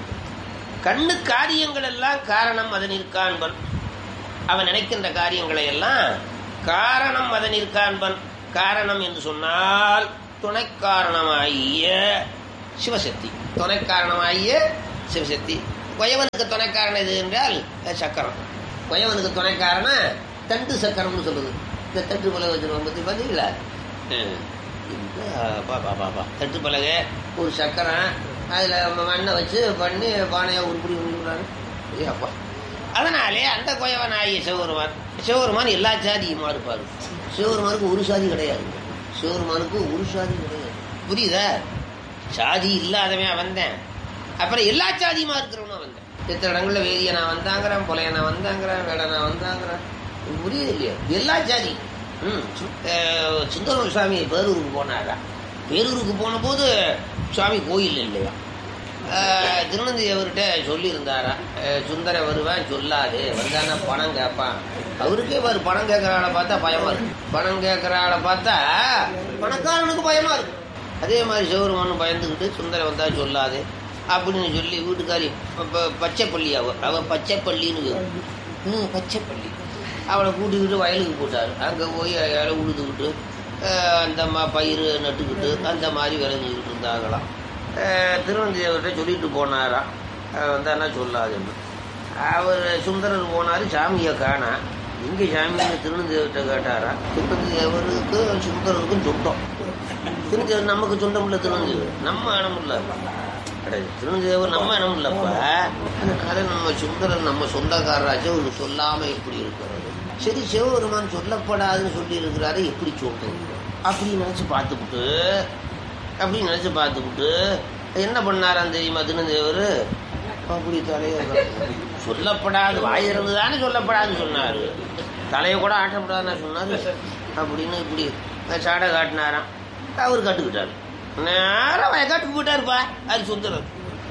கண்ணு காரியங்கள் எல்லாம் காரணம் அதனிற் காண்பன். அவன் நினைக்கின்ற காரியங்களை எல்லாம் காரணம் அதனிற் காண்பன். காரணம் என்று சொன்னால் துணை காரணமாகிய சிவசக்தி. துணை காரணமாகிய சிவசக்தி. கொயவனுக்கு துணை காரணம் எது என்றால் சக்கரம். கொயவனுக்கு துணை காரணம் தண்டு சக்கரம்னு சொல்லுது. இந்த தட்டு பலகை வச்சிருவோம் பற்றி பார்த்தீங்களா? தட்டு பலகை ஒரு சக்கரம், அதில் மண்ணை வச்சு பண்ணி பானையாக உருப்படி பண்ணிவிடுறாங்க. அப்பா அதனாலே அந்த கொயவனாகிய சிவபெருமான். சிவபெருமான் எல்லா சாதியுமா இருப்பார். சிவபெருமானுக்கு ஒரு சாதி கிடையாது. சிவபெருமானுக்கு ஒரு சாதி கிடையாது. புரியுதா? சாதி இல்லாதவன் வந்தேன், அப்புறம் எல்லா சாதியுமா இருக்கிறவனா வந்தேன். எத்தனை இடங்கள்ல வேதியனா வந்தாங்கிறான், புலையனா வந்தாங்கிறான், வேடனா வந்தாங்கிறான். புரியுது இல்லையா? எல்லா ஜாதி. சுந்தர சுவாமி பேரூருக்கு போனாரா? பேரூருக்கு போன போது சுவாமி கோயில் இல்லையா? திருநந்தி அவர்கிட்ட சொல்லியிருந்தாரா, சுந்தர வருவான் சொல்லாது, வந்தானா பணம் கேட்பான். அவருக்கே பணம் கேட்கிற ஆளை பார்த்தா பயமா இருக்கு. பணம் கேட்கிற ஆளை பார்த்தா பணக்காரனுக்கு பயமா இருக்கு. அதே மாதிரி சிவருமானு பயந்துக்கிட்டு சுந்தர வந்தா சொல்லாது அப்படின்னு சொல்லி வீட்டுக்காரி பச்சைப்பள்ளி அவ பச்சைப்பள்ளின்னு பச்சைப்பள்ளி அவளை கூட்டிக்கிட்டு வயலுக்கு போட்டார். அங்கே போய் இலை உழுதுகிட்டு அந்த பயிர் நட்டுக்கிட்டு அந்த மாதிரி விளைஞ்சிக்கிட்டு இருந்தாங்களாம். திருவந்தியவர்கிட்ட சொல்லிட்டு போனாராம், வந்தானா சொல்லாதுன்னு. அவர் சுந்தரர் போனார், சாமியை காணா. இங்கே சாமியை திருநந்தியவர்கிட்ட கேட்டாரா. திருநந்தியவருக்கு சுந்தரருக்கும் சொந்தம். திருநந்தியவர் நமக்கு சொந்தம் இல்லை. திருநந்தியவர் நம்ம இனம் இல்லை. திருநந்தியவர் நம்ம இனம் இல்லைப்பா. அந்த கதை நம்ம சுந்தரர் நம்ம சொந்தக்காரராச்சும் ஒரு சொல்லாமல் எப்படி இருக்கிறது? சரி, சிவபெருமான் சொல்லப்படாதுன்னு சொல்லி இருக்கிறாரு, எப்படி சொல்றது அப்படின்னு நினைச்சு பார்த்துக்கிட்டு என்ன பண்ணாரான்னு தெரியுமா? திருநந்தியவர் அப்படி தலையை சொல்லப்படாது, வாயிறது தானே சொல்லப்படாதுன்னு சொன்னாரு, தலையை கூட ஆட்டப்படாதுன்னு சொன்னாரு அப்படின்னு இப்படி சாடை காட்டினாராம். அவர் கட்டுக்கிட்டாரு. நேரம் வயக்காட்டுக்கு போயிட்டாருப்பா. அது சுந்தரர்.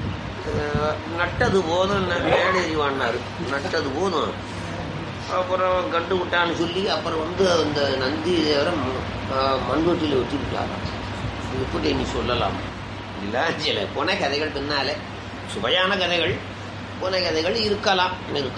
நட்டது போதும் மேடேறிவான்னாரு. நட்டது போதும். அப்புறம் கண்டு விட்டான்னு சொல்லி அப்புறம் அந்த நந்தி தேவரை மண்வெட்டியில் வச்சு விட்டாராம். இப்படி நீ சொல்லலாம் இல்லை? சில புனை கதைகள் பின்னாலே சுவையான கதைகள், புனை கதைகள் இருக்கலாம்.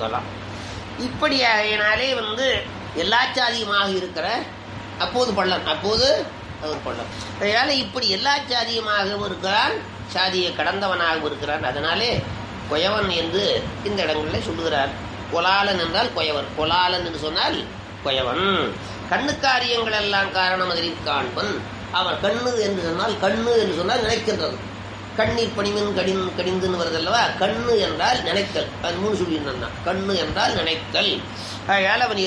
இப்படியானாலே எல்லா சாதியுமாக இருக்கிற அப்போது பள்ளம், அப்போது அவர் பள்ளம். அதனால இப்படி எல்லா சாதியமாகவும் இருக்கிறான், சாதியை கடந்தவனாகவும் இருக்கிறான். அதனாலே கொயவன் என்று இந்த இடங்களில் சொல்லுகிறார். கொலாலன் என்றால் கொயவன். கொலாலன் என்று சொன்னால் கொயவன். கண்ணு காரியங்கள் எல்லாம் காரணம் அதில் காண்பன். அவன் கண்ணு என்று சொன்னால், கண்ணு என்று சொன்னால் நினைக்கின்றது. கண்ணீர் பணிமின் கடிந்துன்னு வருதல்லவா? கண்ணு என்றால் நினைத்தல். அது 3 சொல்லியிருந்தான். கண்ணு என்றால் நினைத்தல். அதனால் அவன்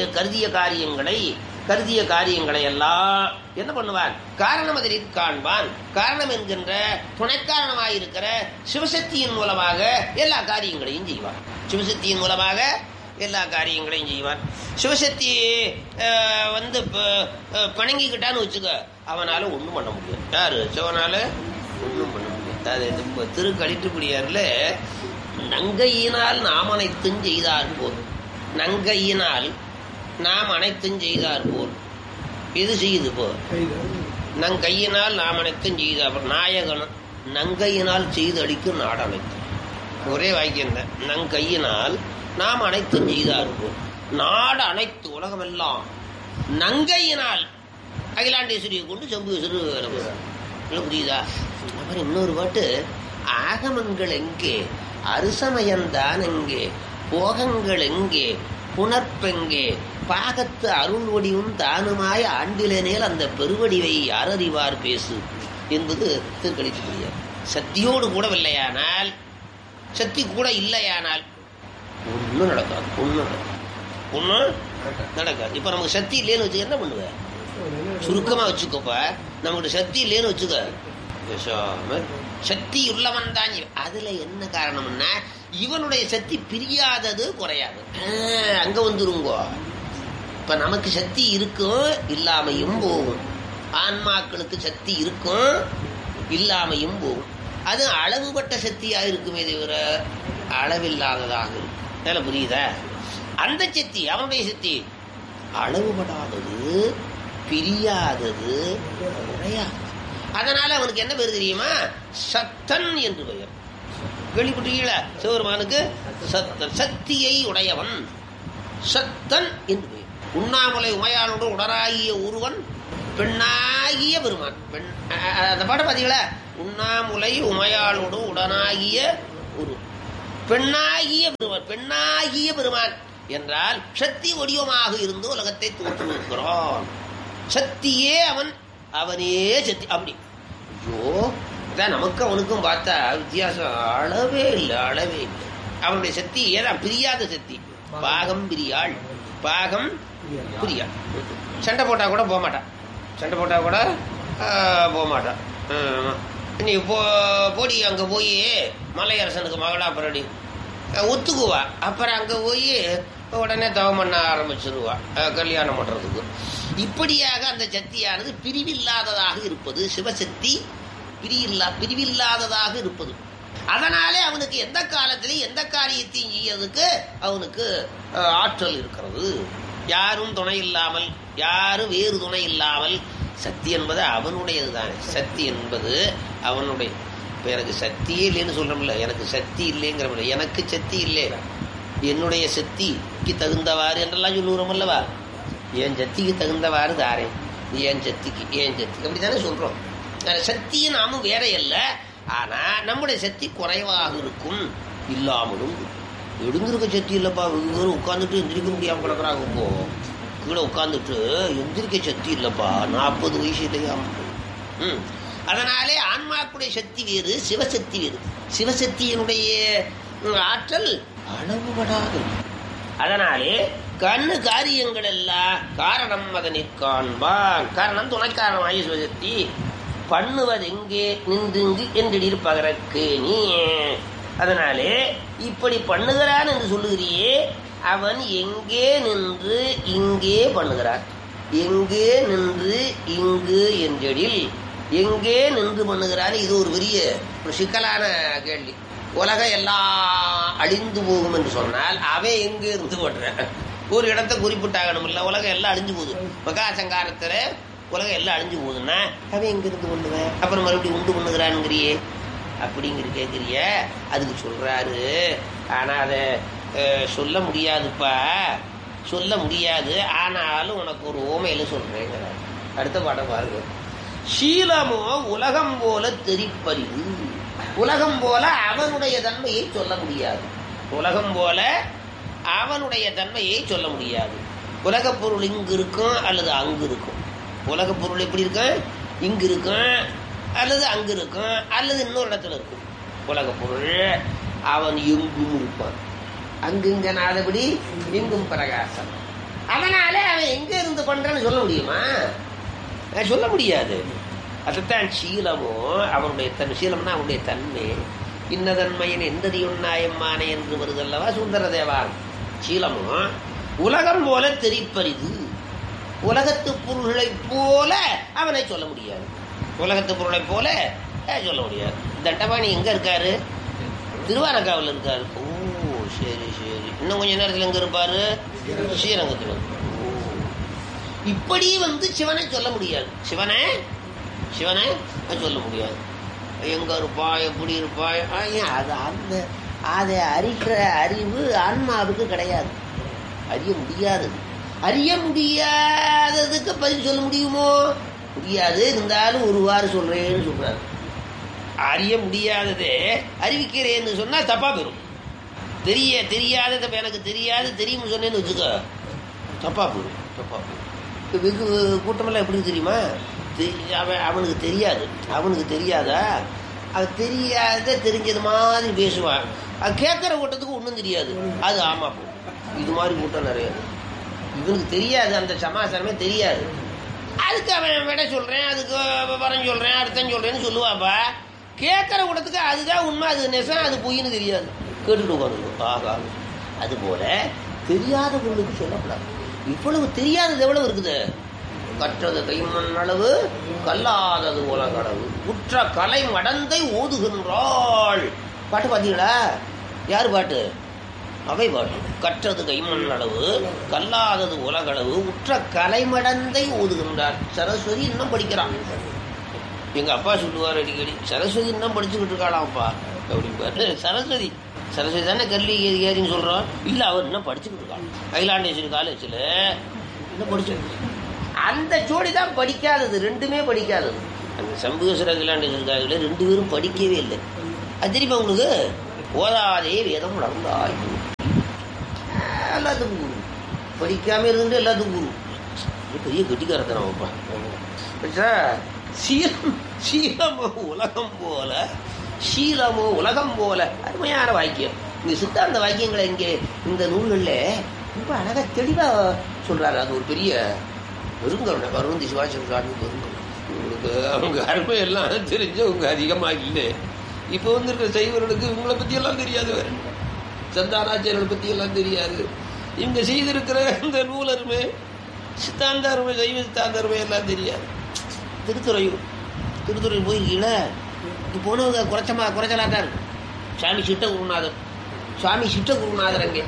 கருதிய காரியங்களை எல்லாம் என்ன பண்ணுவான்? காரணம் அதில் காண்பான். காரணம் என்கின்ற துணைக்காரணமாயிருக்கிற சிவசக்தியின் மூலமாக எல்லா காரியங்களையும் செய்வான். சிவசக்தியின் மூலமாக எல்லா காரியங்களையும் செய்வான். சிவசக்தி பணங்கிக்கிட்டான்னு வச்சுக்க, அவனால ஒன்றும் பண்ண முடியாது. யாரு? சிவனால ஒன்றும் பண்ண முடியாது. அது திருக்கழிட்டுப்படியார்ல நங்கையினால் நாம் அனைத்தும் செய்தார் போல். நங்கையினால் நாம் அனைத்தும் செய்தார் போல். இது செய்யுது போ. நங்கையினால் நாம் அனைத்தும் செய்தார். நாயகன் நங்கையினால் செய்து அளிக்கும் நாடு அனைத்தும். ஒரே வாக்கியம் தான். நங்கையினால் நாம் அனைத்தும் செய்தார் போல். நாடு அனைத்து உலகமெல்லாம் நங்கையினால் அகிலாண்டேஸ்வரியை கொண்டு சம்புவேஸ்வரர். புரியுதா? அப்புறம் இன்னொரு பாட்டு, ஆகமங்கள் எங்கே, அருசமயந்தான் எங்கே, போகங்கள் எங்கே, புனர்ப்பெங்கே, பாகத்து அருள் வடிவும் தானுமாய் ஆண்டிலேனேல் அந்த பெருவடிவை யாரறிவார் பேசு என்பது திருக்கழித்துப்படியார். சக்தியோடு கூடவில்லையானால், சக்தி கூட இல்லையானால் ஒன்றும் நடக்காது. ஒன்றும் நடக்காது. இப்ப நமக்கு சக்தி இல்லைன்னு வச்சுக்க என்ன பண்ணுவ? சுருக்கமா வச்சுக்கோப்பா, நமக்கு சக்தி இல்லைன்னு வச்சுக்க, சக்தி உள்ளவன் தான். அதுல என்ன காரணம்னா, இவனுடைய சக்தி பிரியாதது குறையாது. அங்க வந்துருங்கோ. இப்ப நமக்கு சக்தி இருக்கும், இல்லாமையும் போகும். ஆன்மாக்களுக்கு சக்தி இருக்கும், இல்லாமையும் போகும். அது அளவுபட்ட சக்தியா இருக்குமே தவிர அளவில்லாததாக இருக்கும். புரியுதா? அந்த சக்தி, அவனுடைய சக்தி அளவுபடாதது, பிரியாதது, குறையாது. அதனால அவனுக்கு என்ன பேர் தெரியுமா? சத்தன் என்று பெயர். கேள்விப்பட்டீங்களா? சிவபெருமானுக்கு சத்தன், சக்தியை உடையவன், சத்தன் என்று பெயர். உண்ணாமலை உமையாளோடு உடராகிய ஒருவன் பெண்ணாகிய பெருமான். அந்த பாட்டை பார்த்தீங்களா? உண்ணாமுலை உமையாளோடு உடனாகிய ஒரு பெண்ணாகிய பெருமான். பெண்ணாகிய பெருமான் என்றால் சக்தி வடிவமாக இருந்து உலகத்தை தோற்றுவிக்கிறான். சக்தியே அவன், அவனே சக்தி. அப்படி ஐயோ, நமக்கு அவனுக்கும் பார்த்தா வித்தியாசம் அளவே இல்லை, அளவே இல்லை. அவனுடைய சக்தி ஏதான் பிரியாத சக்தி. பாகம் பிரியாள், பாகம் பிரியாள். சண்டை போட்டா கூட போக மாட்டான், சண்டை போட்டா கூட போக மாட்டான். நீ போடி அங்க போய் மலையரசனுக்கு மகளா பிறடி ஒத்துக்குவா. அப்புறம் அங்க போய் உடனே தவம் பண்ண ஆரம்பிச்சிருவா கல்யாணம் பண்றதுக்கு. இப்படியாக அந்த சக்தியானது பிரிவில்லாததாக இருப்பது. சிவசக்தி பிரிவில்லாததாக இருப்பது. அதனாலே அவனுக்கு எந்த காலத்திலையும் எந்த காரியத்தையும் செய்யறதுக்கு அவனுக்கு ஆற்றல் இருக்கிறது. யாரும் துணை இல்லாமல், யாரும் வேறு துணை இல்லாமல். சக்தி என்பது அவனுடையது தானே. சக்தி என்பது அவனுடைய. இப்போ எனக்கு சக்தியே இல்லைன்னு சொல்றோம்ல, எனக்கு சக்தி இல்லைங்கிற, எனக்கு சக்தி இல்லை, என்னுடைய சக்திக்கு தகுந்தவாறு என்றெல்லாம் சொல்லுகிறோம் அல்லவா. என் சக்திக்கு தகுந்தவாறு தாரேன், என் சக்திக்கு அப்படித்தானே சொல்றோம். சக்தியை நாமும் வேற அல்ல. ஆனா நம்முடைய சக்தி குறைவாக இருக்கும், இல்லாமலும். எழுந்திருக்க சக்தி இல்லப்பா, வெகு உட்காந்துட்டு எந்திரிக்க முடியாம கிடக்குறாங்க. இப்போ கீழே உட்காந்துட்டு எந்திரிக்க சக்தி இல்லப்பா, 40 வயசு இல்லையா. அதனாலே ஆன்மாக்குடைய சக்தி வேறு, சிவசக்தி வேறு. சிவசக்தியினுடைய ஆற்றல் அளவுபடாது. அதனாலே கண்ணு காரியங்கள் எல்லாம் காரணம் அதனை காண்பான். காரணம் துணைக்காரணமாகி சிவசக்தி. பண்ணுவதெங்கே நின்றுங்கு என்றில் பகரக்கு நீ. அதனாலே இப்படி பண்ணுகிறான் என்று சொல்லுகிறியே, அவன் எங்கே நின்று இங்கே பண்ணுகிறான். எங்கே நின்று இங்கு என்றில் எங்கே நின்று பண்ணுகிறான். இது ஒரு பெரிய சிக்கலான கேள்வி. உலகம் எல்லாம் அழிந்து போகும் என்று சொன்னால் அவன் எங்கே இருந்து பண்றான்? ஒரு இடத்தை குறிப்பிட்டாகணும் இல்ல. உலகம் எல்லாம் அழிஞ்சு போகுது, மகாசங்காரத்துல உலகம் எல்லாம் அழிஞ்சு போகுதுன்னா அவன் எங்க இருந்து பண்ணுவேன்? அப்புறம் மறுபடியும் உண்டு பண்ணுகிறான்ங்கிறியே அப்படிங்கிற கேட்கிறிய. அதுக்கு சொல்றாரு, ஆனா அதை சொல்ல முடியாதுப்பா, சொல்ல முடியாது. ஆனாலும் உனக்கு ஒரு ஓமையில சொல்றேங்கிறார். அடுத்த பாடம் பாருங்க. சீலமோ உலகம் போல தெரிப்பறிவு. உலகம் போல அவனுடைய தன்மையை சொல்ல முடியாது. உலகம் போல அவனுடைய தன்மையை சொல்ல முடியாது. உலக பொருள் இங்கு இருக்கும் அல்லது அங்கு இருக்கும். உலக பொருள் எப்படி இருக்கும்? இங்கு இருக்கும் அல்லது அங்கு இருக்கும் அல்லது இன்னொரு இடத்துல இருக்கும். உலக பொருள் அவன் எங்கும் இருப்பான். அங்குங்க நாதபடி எங்கும் பிரகாசம். அதனால அவன் எங்க இருந்து பண்றான்னு சொல்ல முடியுமா? சொல்ல முடியாது. அதுதான் சீலமோ அவனுடைய சீலம்னா அவனுடைய தன்மை. இன்னதன்மையின் எந்ததியுன்னாயம்மானே என்று வருதல்லவா சுந்தர தேவார். சீலமோ உலகம் போல தெரிப்பரிது. உலகத்து பொருள்களை போல அவனை சொல்ல முடியாது. உலகத்து பொருளை போல சொல்ல முடியாது. தண்டபாணி எங்க இருக்காரு? திருவாரக்காவில் இருக்காரு. ஓ சரி சரி. இன்னும் கொஞ்ச நேரத்தில் எங்க இருப்பாரு? ஸ்ரீரங்கத்தில். இப்படி சிவனை சொல்ல முடியாது. சிவனை சொல்ல முடியாது. எங்க இருப்பா, எப்படி இருப்பா, அது அந்த அதை அறிகிற அறிவு ஆன்மாவுக்கு கிடையாது. அறிய முடியாதது. அறிய முடியாததுக்கு பதில் சொல்ல முடியுமோ? முடியாது. இருந்தாலும் ஒருவாறு சொல்றேன்னு சொல்றாரு. அறிய முடியாததே அறிவிக்கிறேன்னு சொன்னா தப்பா போயிடும். தெரியாததை எனக்கு தெரியாது தெரியும் சொன்னேன்னு வச்சுக்க, தப்பா போயிடும். வெகு கூட்டமெல்லாம் எப்படி தெரியுமா? அவனுக்கு தெரியாது. அவனுக்கு தெரியாதா? அது தெரியாத தெரிஞ்சது மாதிரி பேசுவான். அது கேட்கிற கூட்டத்துக்கு ஒன்றும் தெரியாது. அது ஆமா போ. இது மாதிரி கூட்டம் நிறைய. இவனுக்கு தெரியாது, அந்த சமாசாரமே தெரியாது. அதுக்கு அவன் விட சொல்றேன், அதுக்கு வரம் சொல்றேன், அர்த்தம் சொல்றேன்னு சொல்லுவாப்பா. கேட்கிற கூட்டத்துக்கு அதுதான் உண்மை, அது நெசம், அது பொய்ன்னு தெரியாது. கேட்டுட்டு உட்காந்து ஆகா. அது போல தெரியாத பொருளுக்கு சொல்லக்கூடாது. இவ்வளவு தெரியாதது எவ்வளவு இருக்குது? கற்றது கைமண் அளவு கல்லாதது உலகளவு உற்ற கலை மடந்தை ஓதுகின்றாள். பாட்டு பாத்தீங்களா? யாரு பாட்டு? அவை பாட்டு. கற்றது கைமண் அளவு கல்லாதது உலகளவு உற்ற கலை மடந்தை ஓதுகின்றார். சரஸ்வதி இன்னும் படிக்கிறான். எங்க அப்பா சொல்லுவார் அடிக்கடி, சரஸ்வதி இன்னும் படிச்சுக்கிட்டு இருக்காளாம்ப்பா அப்படிப்பாரு. சரஸ்வதி தானே கல்வி ஏறின்னு சொல்றோம். இல்ல அவர் இன்னும் படிச்சுக்கிட்டு இருக்காங்க. அகிலாண்டேஸ்வரி காலேஜில் இன்னும் படிச்சுக்கிட்டு. அந்த ஜோடி தான் படிக்காதது, ரெண்டுமே படிக்காதது. அந்த சம்புகேஸ்வர அகிலாண்ட இருக்காங்களே 2 பேரும் படிக்கவே இல்லை. அது தெரியுமா உங்களுக்கு? ஓதாதே வேதம் நடந்தாய் எல்லாத்துக்கும் குரு, படிக்காம இருந்துட்டு எல்லாத்துக்கும் குரு. பெரிய கெட்டிக்காரத்தனப்பா. சீலமோ உலகம் போல, சீலமோ உலகம் போல. அருமையான வாக்கியம். இந்த சித்தாந்த வாக்கியங்களை இங்கே இந்த நூல்கள்ல ரொம்ப அழகா தெளிவா சொல்றாரு. அது ஒரு பெரிய பெருங்கருணை. பருவந்தி சிவாச்சாரிய சுவாமி பெருங்கருணை. உங்களுக்கு அவங்க அருமையெல்லாம் தெரிஞ்சவங்க அதிகமா இல்லை. இப்போ இருக்கிற சைவர்களுக்கு இவங்களை பத்தி எல்லாம் தெரியாது, வேற சந்தானாச்சாரியர்களை பத்தி எல்லாம் தெரியாது. இங்க செய்திருக்கிற இந்த நூல் அருமை, சித்தாந்த அருமை, சைவ சித்தாந்த அருமை எல்லாம் தெரியாது. திருத்துறையூர் போயிருக்கீங்களா? இது போனவங்க குறைச்சலாட்டா இருக்கு. சுவாமி சிட்ட குருநாதர் அங்கே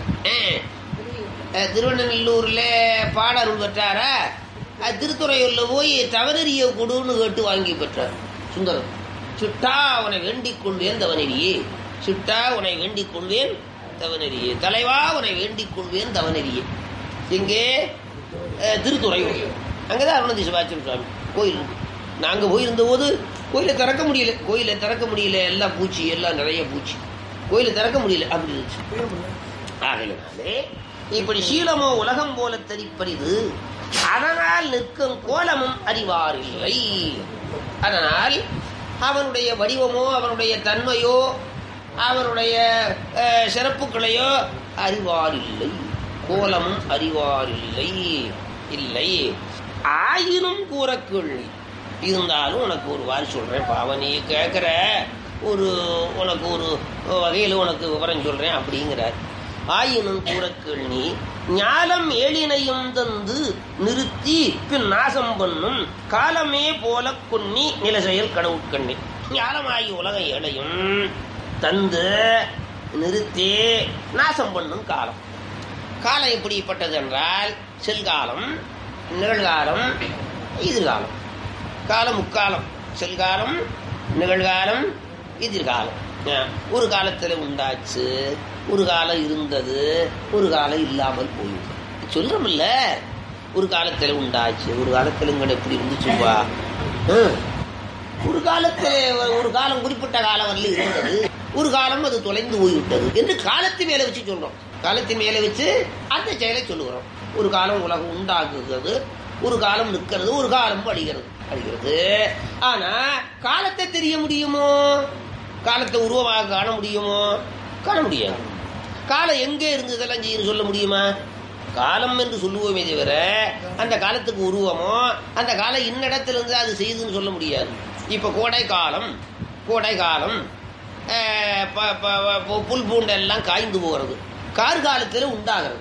திருவண்ணூர்ல பாடல் பெற்றாரா? திருத்துறையூர்ல போய் தவனெறிய கொடுன்னு கேட்டு வாங்கி பெற்றார் சுந்தரம். சிட்டா உனை வேண்டிக் கொள்வேன் தவனெறியே, சிட்டா உனை வேண்டிக் கொள்வேன் தவனெறியே, தலைவா உனை வேண்டிக் கொள்வேன் தவனெறியே. இங்கே திருத்துறையூர் அங்கதான் அருணந்தி சிவாச்சாரிய சுவாமி கோயில். நாங்க போயிருந்த போது கோயிலை திறக்க முடியல, எல்லாம் பூச்சி, எல்லாம் நிறைய பூச்சி, கோயிலை திறக்க முடியல. அப்படி இருந்துச்சு. ஆகையினாலே இப்படி சீலமோ உலகம் போல தெரிப்பறிது, அதனால் நிற்கும் கோலமும் அறிவாரில்லை. அதனால் அவனுடைய வடிவமோ அவனுடைய தன்மையோ அவனுடைய சிறப்புகளையோ அறிவாரில்லை. கோலமும் அறிவாரில்லை. இல்லை ஆயினும் கூற கேள்வி இருந்தாலும் உனக்கு ஒரு வாரி சொல்றேன். பாவனி கேட்கிற உனக்கு ஒரு வகையில் உனக்கு விவரம் சொல்றேன் அப்படிங்கிறார். ஆயினும் கூற கேள்வி ஞானம் ஏழினையும் தந்து நிறுத்தி பின் நாசம் பண்ணும் காலமே போல கொன்னி நில செயல் கடவுட்கண்ணி. ஞானமாகி உலக ஏழையும் தந்து நிறுத்தி நாசம் பண்ணும் காலம். காலம் எப்படிப்பட்டது என்றால் செல்காலம், நிகழ்காலம், எதிர்காலம். காலம் முக்காலம், செல்காலம், நிகழ்காலம், எதிர்காலம். ஒரு காலத்துல உண்டாச்சு, ஒரு காலம் இருந்தது, ஒரு காலம் இல்லாமல் போயிடுது. சொல்றோம்ல, ஒரு காலத்துல உண்டாச்சு, ஒரு காலத்துல இங்க எப்படி இருந்துச்சுப்பா, ஒரு காலத்துல ஒரு காலம் குறிப்பிட்ட காலம் வரல இருந்தது, ஒரு காலம் அது தொலைந்து போய்விட்டது என்று காலத்தின் மேல வச்சு சொல்றோம். காலத்தின் மேல வச்சு அந்த செயலை சொல்லுகிறோம். ஒரு காலம் உலகம் உண்டாக்குகிறது, ஒரு காலம் நிற்கிறது, ஒரு காலம் அழிகிறது. ஆனா காலத்தை தெரிய முடியுமோ? காலத்தை உருவமாக காண முடியுமோ? காண முடியாது. காலம் எங்கே இருந்ததெல்லாம் செய்யணும் சொல்ல முடியுமா? காலம் என்று சொல்லுவோமே தவிர அந்த காலத்துக்கு உருவமோ அந்த காலம் இன்னிடத்திலிருந்து அது செய்யுதுன்னு சொல்ல முடியாது. இப்ப கோடை காலம் புல் பூண்டெல்லாம் காய்ந்து போகிறது. கார்காலத்திலே உண்டாகிறது,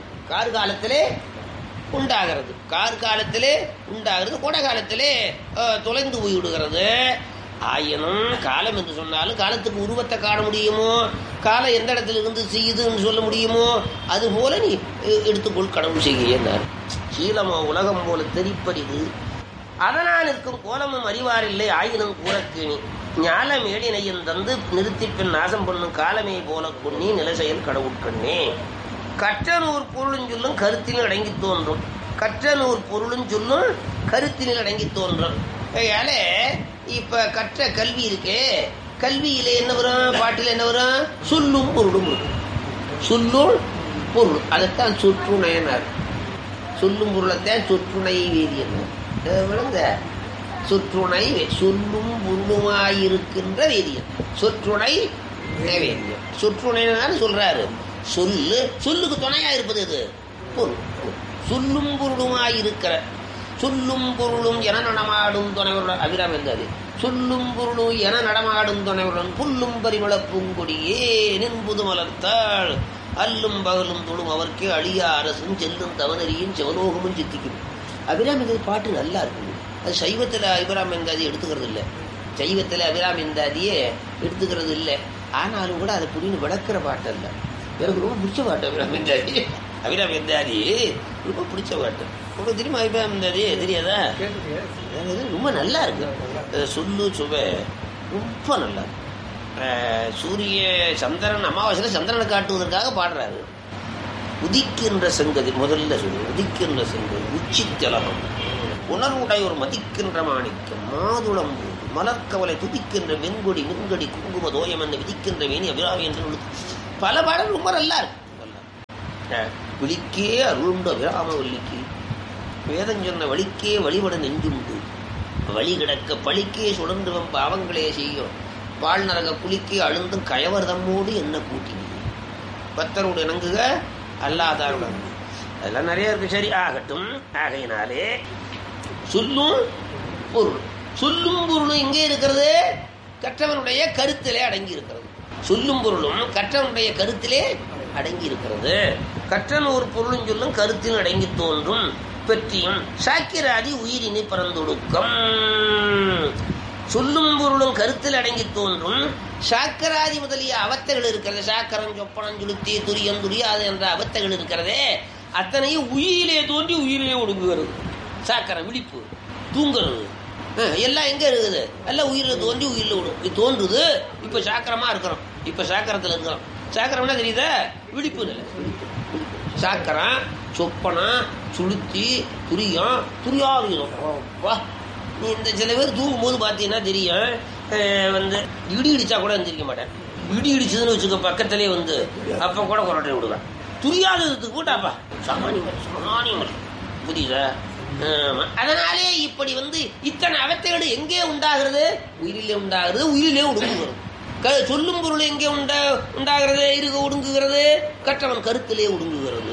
கோடை காலத்திலே தொலைந்து போய்விடுகிறது. ஆயினும் காலம் என்று சொன்னாலும் காலத்துக்கு உருவத்தை காண முடியுமோ? காலம் எந்த இடத்துல இருந்து செய்யுதுன்னு சொல்ல முடியுமோ? அது போல நீ எடுத்துக்கொள், கடவுள் செய்கிறார். சீலமோ உலகம் போல தெரிப்பறிது, அதனால் இருக்கும் கோலமும் அறிவாரில்லை. ஆயினும் கூறக்கேணி ஞாலம் ஏழினையும் தந்து நிறுத்தி பின் நாசம் பண்ணும் காலமே போல கொன்னி நில செயல் கடவுட்கண்ணே. கற்றனூர் பொருளும் சொல்லும் கருத்தினில் அடங்கி தோன்றும். கற்றனூர் பொருளும் சொல்லும் கருத்தினில் அடங்கி தோன்றும். அதனால இப்ப கற்ற கல்வி இருக்கே, கல்வியில என்ன வரும்? பாட்டில் என்ன வரும்? சொல்லும் பொருளும் இருக்கும். சொல்லும் பொருள் அதைத்தான் சொற்றுணையினார். சொல்லும் பொருளைத்தான் சொற்றுணை வேதியன் விளங்க. சொற்றுணை சொல்லும் பொருளுமாயிருக்கின்ற வேதியன் சொற்றுணை வேதியம். சொற்றுணைன்னு சொல்றாரு. சொல்லுக்கு துணையா இருப்பது இது பொருள். சொல்லும் பொருளுமாயிருக்கிற, சொல்லும் பொருளும் என நடமாடும் துணைவருடன் அபிராமி இருந்தாரு. சொல்லும் பொருளும் என நடமாடும் துணைவருடன் புல்லும் பரிமள பூங்கொடியே நின்புது மலர்த்தாள் அல்லும் பகலும் தொழும் அவர்க்கே அழியா அரசும் செல்லும் தவனரியும் செவலோகமும் சித்திக்கும். அபிராமி பாட்டு நல்லா இருக்கு. அது சைவத்துல அபிராமி இருந்தாதி எடுத்துக்கிறது இல்லை, சைவத்துல அபிராமி இருந்தாதியே எடுத்துக்கிறது இல்லை. ஆனாலும் கூட அதை புரிந்து விளக்குற பாட்டு அல்ல. எனக்கு ரொம்ப பிடிச்ச பாட்டு அபிராமி இருந்தாதி ரொம்ப பிடிச்ச பாட்டு. உங்களுக்கு தெரியுமா அபிராமி இருந்தாதி? தெரியாதா? ரொம்ப நல்லா இருக்கு. சொல்லு சுவை ரொம்ப நல்லா இருக்கு. சூரிய சந்திரன் அமாவாசையில சந்திரனை காட்டுவதற்காக பாடுறாரு. உதிக்கின்ற செங்கதி முதல்ல சொல்லு. உதிக்கின்ற செங்கதி உச்சி திலகம் உணர்வுடையோர் மதிக்கின்ற மாணிக்கம் மாதுளம்பூ மலர்கவலை துதிக்கின்ற வெண்கொடி மின்கடி குங்கும தோயம் என்று விதிக்கின்ற வேணி அபிராமி என்று பல பாடல் ரொம்ப நல்லா இருக்கு. விழிக்கே அருளுண்டு அபிராம வள்ளிக்கு வேதம் சொன்ன வழிக்கே வழிபட நெஞ்சுண்டு வழி கிடக்க பழிக்கே சுடர்ந்துவம் பாவங்களே செய்யும் பால் நரக குளிக்கே அழுந்தும் கயவர்தம்மோடு என்ன கூட்டினீ பக்தரோடு இணங்குக அல்லாதாருடன் அதெல்லாம் நிறைய இருக்கு. சரி ஆகட்டும். ஆகையினாலே சொல்லும் பொருள் சொல்லும் பொருளும் எங்கே இருக்கிறது? கற்றவனுடைய கருத்திலே அடங்கி இருக்கிறது. சொல்லும் பொருளும் கற்றவனுடைய கருத்திலே அடங்கி இருக்கிறது. கற்றன் ஒரு பொருளும் சொல்லும் கருத்தில் அடங்கி தோன்றும் பெற்றியும் சாக்கிராதி உயிரினை பரந்தொடுக்கம். சொல்லும் பொருளும் கருத்தில் அடங்கி தோன்றும் சாக்கராதி முதலிய அவத்தைகள் இருக்கிறது. சாக்கரம் சொப்பனம் சுளுத்தி துரியம் துரியாது என்ற அவத்தைகள் இருக்கிறதே அத்தனையும் உயிரிலே தோன்றி உயிரிலே ஒடுங்குகிறது. சாக்கரம் விழிப்பு தூங்குறது எல்லாம் எங்க இருக்குது? எல்லாம் உயிரில தோன்றி உயிரில தோன்றுது. இப்ப சாக்கரமா இருக்கிறோம். இப்ப சாக்கரத்துல இருக்கிறோம். சாக்கரம்னா தெரியுதா? விழிப்பு நிலை. சாக்கரம் சொப்பனம் சுளுத்தி துரியம் துரியாது. நீ இந்த சில பேர் தூங்கும் போது பார்த்தீங்கன்னா தெரியும், இடி இடிச்சா கூட எந்திரிக்க மாட்டேன். இடி இடிச்சதுன்னு வச்சுக்க பக்கத்திலே அப்ப கூட கொரட்டை விடுவேன். துரியாததுக்கு கூட்டாப்பா சாமானியம் புரியுதா? அதனாலே இப்படி இத்தனை அவத்தைகள் எங்கே உண்டாகிறது? உயிரிலே உண்டாகிறது, உயிரிலே ஒடுங்குகிறது. சொல்லும் பொருள் எங்கே உண்டாகிறது? இருக ஒடுங்குகிறது. கற்றவன் கருத்திலே ஒடுங்குகிறது.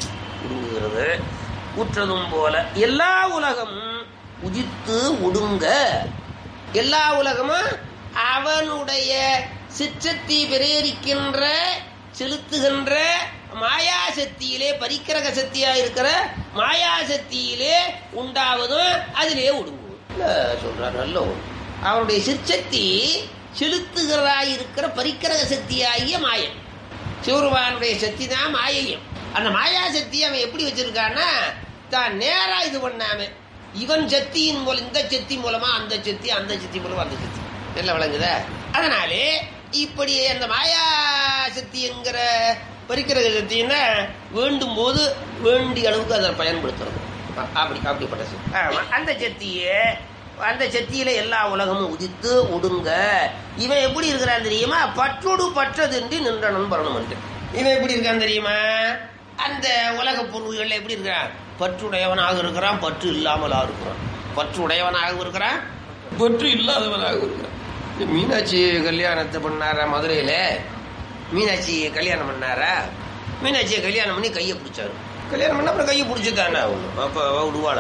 உற்றதும் போல எல்லா உலகமும் உதித்து ஒடுங்க. எல்லா உலகமும் அவனுடைய சிற்றத்தை பிரேரிக்கின்ற செலுத்துகின்ற மாயாசக்தியிலே பரிக்கிரக சக்தியா இருக்கிற மாயாசக்தியிலே உண்டாவதும் அதிலே ஒடுங்குவது சொல்றார். நல்ல அவனுடைய சிற்சக்தி செலுத்துகிறதாய் இருக்கிற பரிக்கிரக சக்தியாகிய மாயம். சிவருமானுடைய சக்தி தான் மாயையும். அந்த மாயாசக்தி அவன் எப்படி வச்சிருக்கான்னா தான் நேரா இது பண்ணாம இவன் சக்தியின் மூலம் இந்த சக்தி மூலமா அந்த சக்தி, அந்த சக்தி மூலமா அந்த சக்தி எல்லாம் விளங்குத. அதனாலே இப்படி அந்த மாயா சக்தி என்கிற பரிக்கிரக சக்தின்னா வேண்டும் போது வேண்டிய அளவுக்கு அதை பயன்படுத்துறது. அப்படிப்பட்ட சக்தி. அந்த சக்தியில எல்லா உலகமும் உதித்து ஒடுங்க. இவன் எப்படி இருக்கிறான் தெரியுமா? பற்றோடு பற்றதின்றி நின்றனும் பரணும் என்று. இவன் எப்படி இருக்கான் தெரியுமா? அந்த உலக பொருள்கள் எப்படி இருக்கிறான்? பற்றுடையவனாக இருக்கிறான், பற்று இல்லாமலாக இருக்கிறான். பற்றுடையவனாக இருக்கிறான், பற்று இல்லாதவனாக இருக்கிறான். மீனாட்சி கல்யாணத்தை பண்ணாரா மதுரையில? மீனாட்சி கல்யாணம் பண்ணாரா? மீனாட்சியை கல்யாணம் பண்ணி கையை பிடிச்சாரு. கல்யாணம் பண்ண அப்புறம் கையை பிடிச்சதானே அப்ப விடுவாள.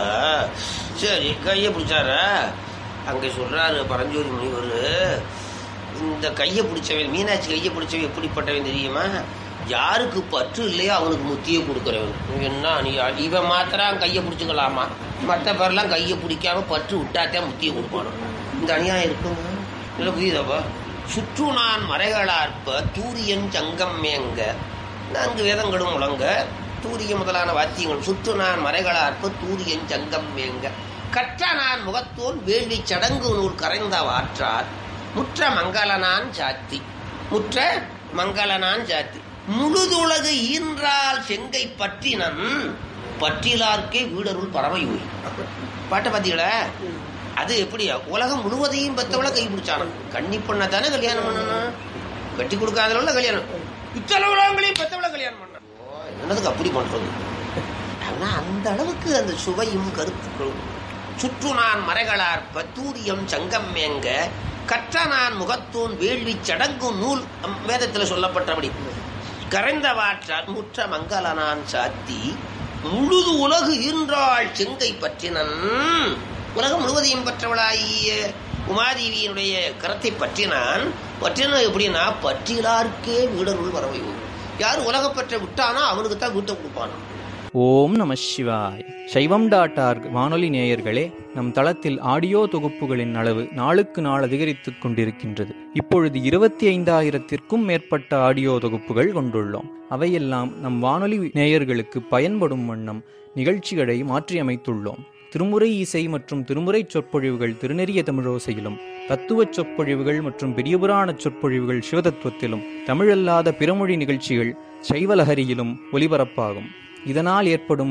சரி கையை பிடிச்சாரா? அங்க சொல்றாரு பரஞ்சோதி முனிவர், இந்த கையை பிடிச்சவன் மீனாட்சி கையை பிடிச்சவன் எப்படிப்பட்டவன் தெரியுமா? யாருக்கு பற்று இல்லையோ அவனுக்கு முத்தியை கொடுக்குறவன். என்ன நீ இவன் மாத்திரம் கையை பிடிச்சிக்கலாமா? மற்ற பேரெல்லாம் கையை பிடிக்காம பற்று விட்டாத்தான் முத்தியை கொடுப்பானோ. இந்த அநியாயம் இருக்குங்க. இல்லை புரியுதப்பா? சுற்று நான் மறைகளாற்ப தூரியன் சங்கம் மேங்க. நான்கு வேதங்களும் முழங்க தூரிய முதலான வாத்தியங்கள். சுற்று நான் மறைகளாற்ப தூரியன் சங்கம் மேங்க. கற்ற நான் முகத்தோன் வேள்வி சடங்கு நூல் கரைந்த வாற்றார் முற்ற மங்களனான் சாத்தி. முற்ற மங்களனான் சாத்தி. முழுதுலகு ஈன்றால் செங்கை பற்றினன் பற்றிலார்க்கே வீடருள் பரமையூரி. பாட்டை பார்த்தீங்களா? அது எப்படி உலகம் முழுவதையும் பெற்றவள கை பிடிச்சான. கண்ணி பண்ண தானே கல்யாணம் பண்ணணும். கட்டி கொடுக்காதவள கல்யாணம். இத்தனை உலகங்களையும் பெற்றவள கல்யாணம் பண்ண என்னதுக்கு அப்படி பண்றது? ஆனா அந்த அளவுக்கு அந்த சுவையும் கருத்துக்களும். சுற்று நான் மறைகளாற்ப தூரியம் சங்கம் மேங்க கற்ற நான் முகத்தோன் வேள்வி சடங்கு நூல் வேதத்தில் சொல்லப்பட்டபடி கரைந்த வாற்றால் முற்ற மங்களனான் சாத்தி. முழுது உலகு ஈன்றாள் செங்கை பற்றினன். உலகம் முழுவதையும் பெற்றவளாகிய உமாதேவியினுடைய கரத்தை பற்றினான். பற்றின எப்படின்னா பற்றிலார்க்கே வீடருள் வரவை. யார் உலகப்பற்ற விட்டானோ அவனுக்கு தான் வீட்டை கொடுப்பானோ. ஓம் நம சிவாய். சைவம்.org வானொலி நேயர்களே, நம் தளத்தில் ஆடியோ தொகுப்புகளின் அளவு நாளுக்கு நாள் அதிகரித்துக் கொண்டிருக்கின்றது. இப்பொழுது 25,000-க்கும் மேற்பட்ட ஆடியோ தொகுப்புகள் கொண்டுள்ளோம். அவையெல்லாம் நம் வானொலி நேயர்களுக்கு பயன்படும் வண்ணம் நிகழ்ச்சிகளை மாற்றியமைத்துள்ளோம். திருமுறை இசை மற்றும் திருமுறை சொற்பொழிவுகள் திருநெறிய தமிழோசையிலும், தத்துவச் சொற்பொழிவுகள் மற்றும் பெரியபுராண சொற்பொழிவுகள் சிவதத்துவத்திலும், தமிழல்லாத பிறமொழி நிகழ்ச்சிகள் சைவலஹரியிலும் ஒலிபரப்பாகும். இதனால் ஏற்படும்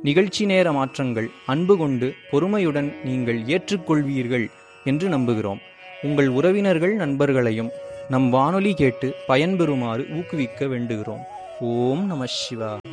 நிகழ்ச்சி நேர மாற்றங்கள் அன்பு கொண்டு பொறுமையுடன் நீங்கள் ஏற்றுக்கொள்வீர்கள் என்று நம்புகிறோம். உங்கள் உறவினர்கள் நண்பர்களையும் நம் வானொலி கேட்டு பயன்பெறுமாறு ஊக்குவிக்க வேண்டுகிறோம். ஓம் நம சிவாய.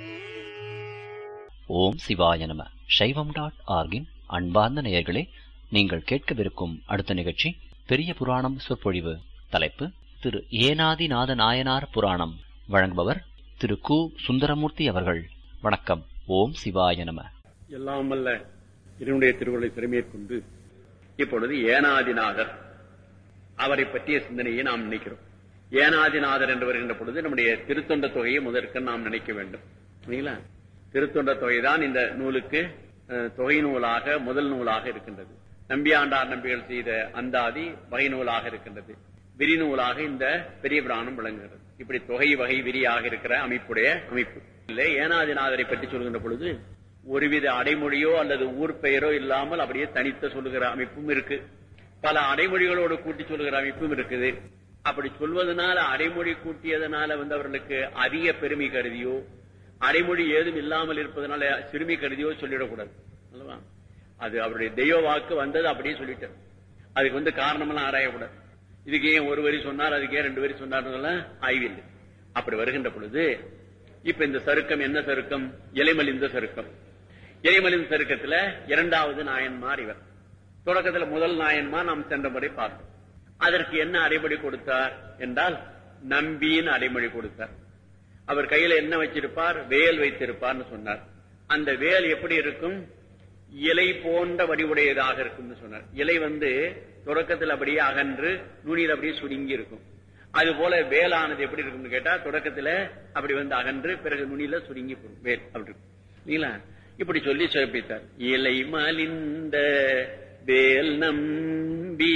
ஓம் சிவாய நம. சைவம்.org-இன் அன்பார்ந்த நேயர்களே, நீங்கள் கேட்கவிருக்கும் அடுத்த நிகழ்ச்சி பெரிய புராணம் சொற்பொழிவு. தலைப்பு திரு ஏனாதிநாத நாயனார் புராணம். வழங்குபவர் திரு கு. சுந்தரமூர்த்தி அவர்கள். வணக்கம். ஓம் சிவாய நம. எல்லாம் வல்ல இறைவனுடைய திருவுருளை திறமேற்கொண்டு இப்பொழுது ஏனாதிநாதர் அவரை பற்றிய சிந்தனையை நாம் நினைக்கிறோம். ஏனாதிநாதர் என்று வருகின்ற பொழுது நம்முடைய திருத்தொண்ட தொகையை முதற்க நாம் நினைக்க வேண்டும். சரிங்களா? திருத்தொண்ட தொகைதான் இந்த நூலுக்கு தொகை நூலாக முதல் நூலாக இருக்கின்றது. நம்பியாண்டார் நம்பிகள் செய்த அந்தாதி வகை நூலாக இருக்கின்றது. விரி நூலாக இந்த பெரிய புராணம் விளங்குகிறது. இப்படி தொகை வகை விரியாக இருக்கிற அமைப்புடைய அமைப்பு இல்லை. ஏனாதிநாதரை பற்றி சொல்கின்ற பொழுது ஒருவித அடைமொழியோ அல்லது ஊர் பெயரோ இல்லாமல் அப்படியே தனித்த சொல்லுகிற அமைப்பும் இருக்கு. பல அடைமொழிகளோடு கூட்டி சொல்லுகிற அமைப்பும் இருக்குது. அப்படி சொல்வதனால அடைமொழி கூட்டியதனால அவர்களுக்கு அதிக பெருமை கருதியோ அடைமொழி ஏதும் இல்லாமல் இருப்பதனால சிறுமி கருதியோ சொல்லிடக்கூடாது அல்லவா? அது அவருடைய தெய்வ வாக்கு வந்தது அப்படியே சொல்லிட்டார். அதுக்கு காரணமெல்லாம் ஆராயக்கூடாது. இதுக்கு ஏன் ஒரு வரி சொன்னார், அதுக்கு ஏன் 2 வரி சொன்னார் ஆய்வில்லை. அப்படி வருகின்ற பொழுது இப்ப இந்த சருக்கம் என்ன சருக்கம்? இலைமலிந்த சருக்கம். இலைமலிந்த சருக்கத்துல 2வது நாயன்மார் இவர். தொடக்கத்தில் முதல் நாயன்மார் நாம் சென்ற முறை பார்த்தோம். அதற்கு என்ன அடைமொழி கொடுத்தார் என்றால் நம்பியின் அடைமொழி கொடுத்தார். அவர் கையில என்ன வச்சிருப்பார்? வேல் வைத்திருப்பார்னு சொன்னார். அந்த வேல் எப்படி இருக்கும்? இலை போன்ற வடிவுடையதாக இருக்கும் சொன்னார். இலை தொடக்கத்தில் அப்படியே அகன்று நுனியில் அப்படியே சுருங்கி இருக்கும். அது போல வேலானது எப்படி இருக்கும்னு கேட்டா தொடக்கத்துல அப்படி அகன்று பிறகு நுனியில சுருங்கி போடும் வேல் அப்படி இருக்கும். இப்படி சொல்லி சிறப்பித்தார். இலை மலிந்த வேல் நம்பி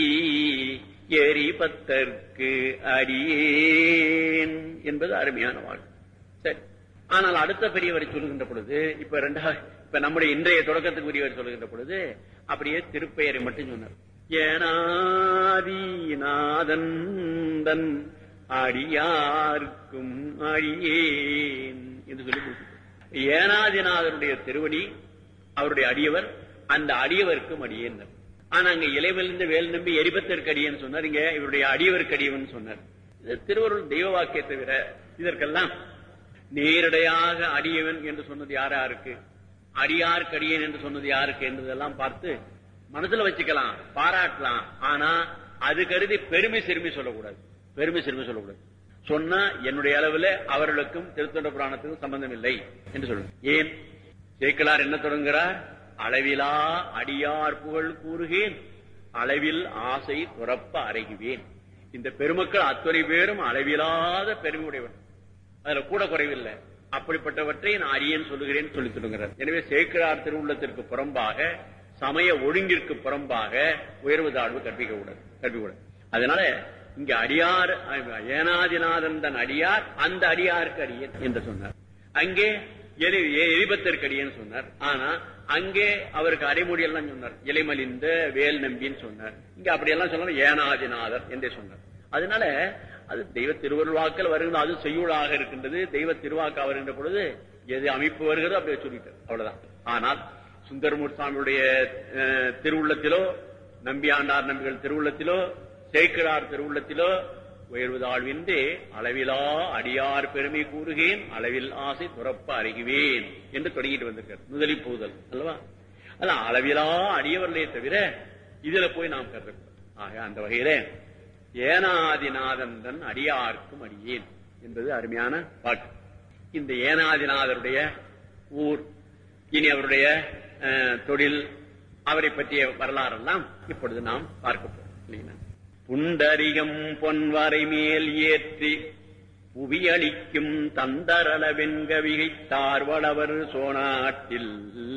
எரிபத்தற்கு அடியேன் என்பது அருமையான வாழ்க்கை. சரி, ஆனால் அடுத்த பெரியவர் சொல்லுகின்ற பொழுது இப்ப நம்முடைய இன்றைய தொடக்கத்துக்கு உரியவர் சொல்லுகின்ற பொழுது அப்படியே திருப்பெயரை மட்டும் சொன்னார். ஏனாதிநாதன் தன் அடியார்க்கும் அடியேன் என்று சொல்லி ஏனாதிநாதனுடைய திருவடி அவருடைய அடியவர், அந்த அடியவருக்கும் அடியேன். ஆனா அங்க இலைமலிந்த வேல் நம்பி எரிபத்திற்கு அடியேன்னு சொன்னார். இங்க இவருடைய அடியவருக்கு அடியவன் சொன்னார். திருவருள் தெய்வ வாக்கிய தவிர இதற்கெல்லாம் நேரடியாக அடியவன் என்று சொன்னது யாருக்கு, அடியாருக்கு அடியேன் என்று சொன்னது யாருக்கு என்றதெல்லாம் பார்த்து மனசுல வச்சுக்கலாம், பாராட்டலாம். ஆனா அது கருதி பெருமை சிறுமி சொல்லக்கூடாது. பெருமை சிறுமி சொல்லக்கூடாது. சொன்னா என்னுடைய அளவுல அவர்களுக்கும் திருத்தொண்ட புராணத்துக்கும் சம்பந்தம் இல்லை என்று சொல்லணும். ஏன்? சேக்கிழார் என்ன தொடங்குகிறார்? அளவிலா அடியார் புகழ் கூறுகேன், அளவில் ஆசை துறப்ப அறைகுவேன். இந்த பெருமக்கள் அத்துணை பேரும் அளவிலாத பெருமை உடையவர், அதுல கூட குறைவில்லை. அப்படிப்பட்டவற்றை நான் அரியன் சொல்லுகிறேன் சொல்லி சொல்லுகிறார். எனவே சேக்கிழார் திருவுள்ளத்திற்கு புறம்பாக, சமய ஒழுங்கிற்கு புறம்பாக உயர்வு தாழ்வு கற்பிக்கூடாது. அதனால இங்க அடியார் ஏனாதிநாதன் தன் அடியார், அந்த அடியாருக்கு அடியேன் என்று சொன்னார். அங்கே எரிபத்திற்கு அடியேன்னு சொன்னார். ஆனா அங்கே அவருக்கு அடைமொழி எல்லாம் சொன்னார். இலைமலிந்த வேல் நம்பின்னு சொன்னார். இங்க அப்படியெல்லாம் சொன்னார் ஏனாதிநாதர் என்றே சொன்னார். அதனால அது தெய்வ திருவருள்வாக்கள் வருகிறது. அது செய்யுளாக இருக்கின்றது. தெய்வ திருவாக்கா வருகின்ற பொழுது எது அமைப்பு வருகிறதோ அப்படியே சொல்லிட்டார். அவ்வளவுதான். ஆனால் சுந்தரமூர்த்தி சுவாமியுடைய திருவுள்ளத்திலோ, நம்பியாண்டார் நம்பிகள் திருவுள்ளத்திலோ, சேக்கிழார் திருவுள்ளத்திலோ உயர்வு தாழ்வின்றி அளவிலா அடியார் பெருமை கூறுகேன், அளவில் ஆசை துறப்ப அறிகுவேன் என்று தொடங்கிட்டு வந்திருக்கார். முதலி பூதல் அல்லவா? அதான் அளவிலா அடியவர்களே தவிர இதுல போய் நாம் கருதக்கூடாது. ஆக அந்த வகையில ஏனாதிநாதன் தன் அடியார்க்கும் அடியேன் என்பது அருமையான பாட்டு. இந்த ஏனாதிநாதருடைய ஊர், இனி அவருடைய தொழில், அவரை பற்றிய வரலாறெல்லாம் இப்பொழுது நாம் பார்க்க போறோம். புண்டரிகம் பொன்வரை மேல் ஏற்றி புவியளிக்கும் தந்தரள வெண்கவிகைத்தார் வளவர் சோனாட்டில்.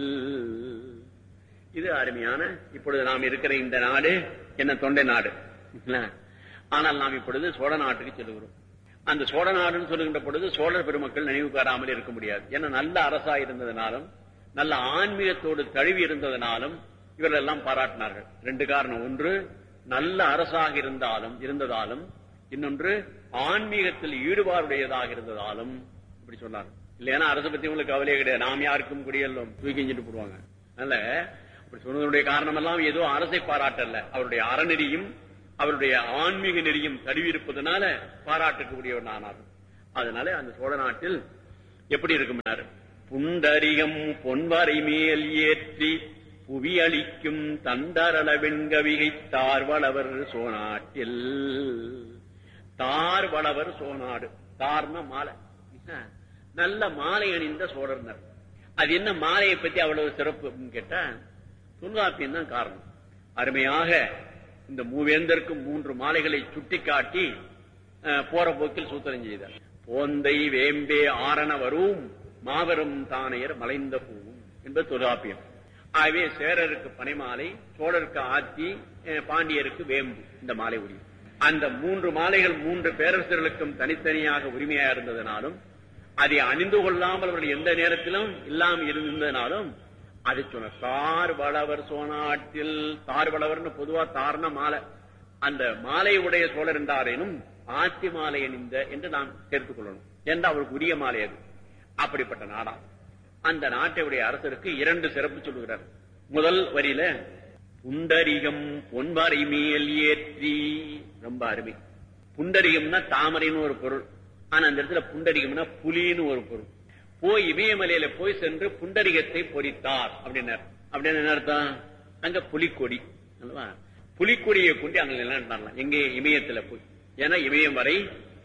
இது அருமையான, இப்பொழுது நாம் இருக்கிற இந்த நாடு என்ன தொண்டை நாடு. ஆனால் நாம் இப்பொழுது சோழ நாட்டுக்கு செல்கிறோம். அந்த சோழ நாடுன்னு சொல்லுகின்ற பொழுது சோழர் பெருமக்கள் நினைவு பெறாமல் இருக்க முடியாது. ஏன்னா நல்ல அரசா இருந்ததனாலும் நல்ல ஆன்மீகத்தோடு தழுவி இருந்ததனாலும் இவர்கள் எல்லாம் பாராட்டினார்கள். 2 காரணம். ஒன்று, நல்ல அரசாக இருந்ததாலும், இன்னொன்று ஆன்மீகத்தில் ஈடுபாடுடையதாக இருந்ததாலும் இப்படி சொன்னார். இல்லைன்னா அரசை பத்தி உங்களுக்கு கவலையே கிடையாது. நாம் யாருக்கும் குடியெல்லாம் தூக்கி எஞ்சிட்டு போடுவாங்க. அதனால அப்படி சொன்னதனுடைய காரணம் எல்லாம் ஏதோ அரசை பாராட்டல்ல, அவருடைய அறநெறியும் அவருடைய ஆன்மீக நெறியும் தழுவி இருப்பதனால பாராட்டக்கூடியவர் ஆனார். அதனால அந்த சோழ நாட்டில் எப்படி இருக்கும்னாரு, புண்டரிகம் பொன்வரை மேல் ஏற்றி புவி அளிக்கும் தந்தரள வெண்கவிகை தார்வளவர் சோநாட்டில். தார்வளவர் சோநாடு, தார்ன மாலை, நல்ல மாலை அணிந்த சோழர்னர். அது என்ன மாலையை பத்தி அவ்வளவு சிறப்பு கேட்டா தொல்காப்பியம் தான் காரணம். அருமையாக இந்த மூவேந்தருக்கும் 3 மாலைகளை சுட்டிக்காட்டி போற போக்கில் சூத்திரம் செய்தார். போந்தை வேம்பே ஆரண வரும் மாபெரும் தானையர் மலைந்த பூவும் என்பது தொல்காப்பியம். ஆகவே சேரருக்கு பனைமாலை, சோழருக்கு ஆத்தி, பாண்டியருக்கு வேம்பு இந்த மாலை உரிமை. அந்த 3 மாலைகள் 3 பேரரசர்களுக்கும் தனித்தனியாக உரிமையா இருந்ததனாலும் அதை அணிந்து கொள்ளாமல் அவர்கள் எந்த நேரத்திலும் இல்லாமல் இருந்ததனாலும் அதை சொன்ன தார்வளவர் சோநாட்டில். தார்வளவர்னு பொதுவா தாரண மாலை, அந்த மாலை உடைய சோழர் என்றாரேனும் ஆத்தி மாலை அணிந்த என்று நாம் சேர்த்துக் கொள்ளணும் என்று அவருக்கு உரிய மாலை அது. அப்படிப்பட்ட நாடா அந்த நாட்டையுடைய அரசருக்கு 2 சிறப்பு சொல்லுகிறார். முதல் வரியில புண்டரிகம் பொன்வரை மேல் ஏற்றி, ரொம்ப அருமை. புண்டரிகம்னா தாமரைன்னு ஒரு பொருள், ஆனா அந்த இடத்துல புண்டரிகம்னா புலின்னு ஒரு பொருள். போய் இமயமலையில போய் சென்று புண்டரிகத்தை பொறித்தார் அப்படின்னார். அப்படின்னு என்ன அர்த்தம்? அங்க புலிக்கொடி அல்லவா, புலிக்கொடியை கொண்டு அங்க நிலைநாட்டலாம். எங்கே? இமயத்துல போய். ஏன்னா இமயம் வரை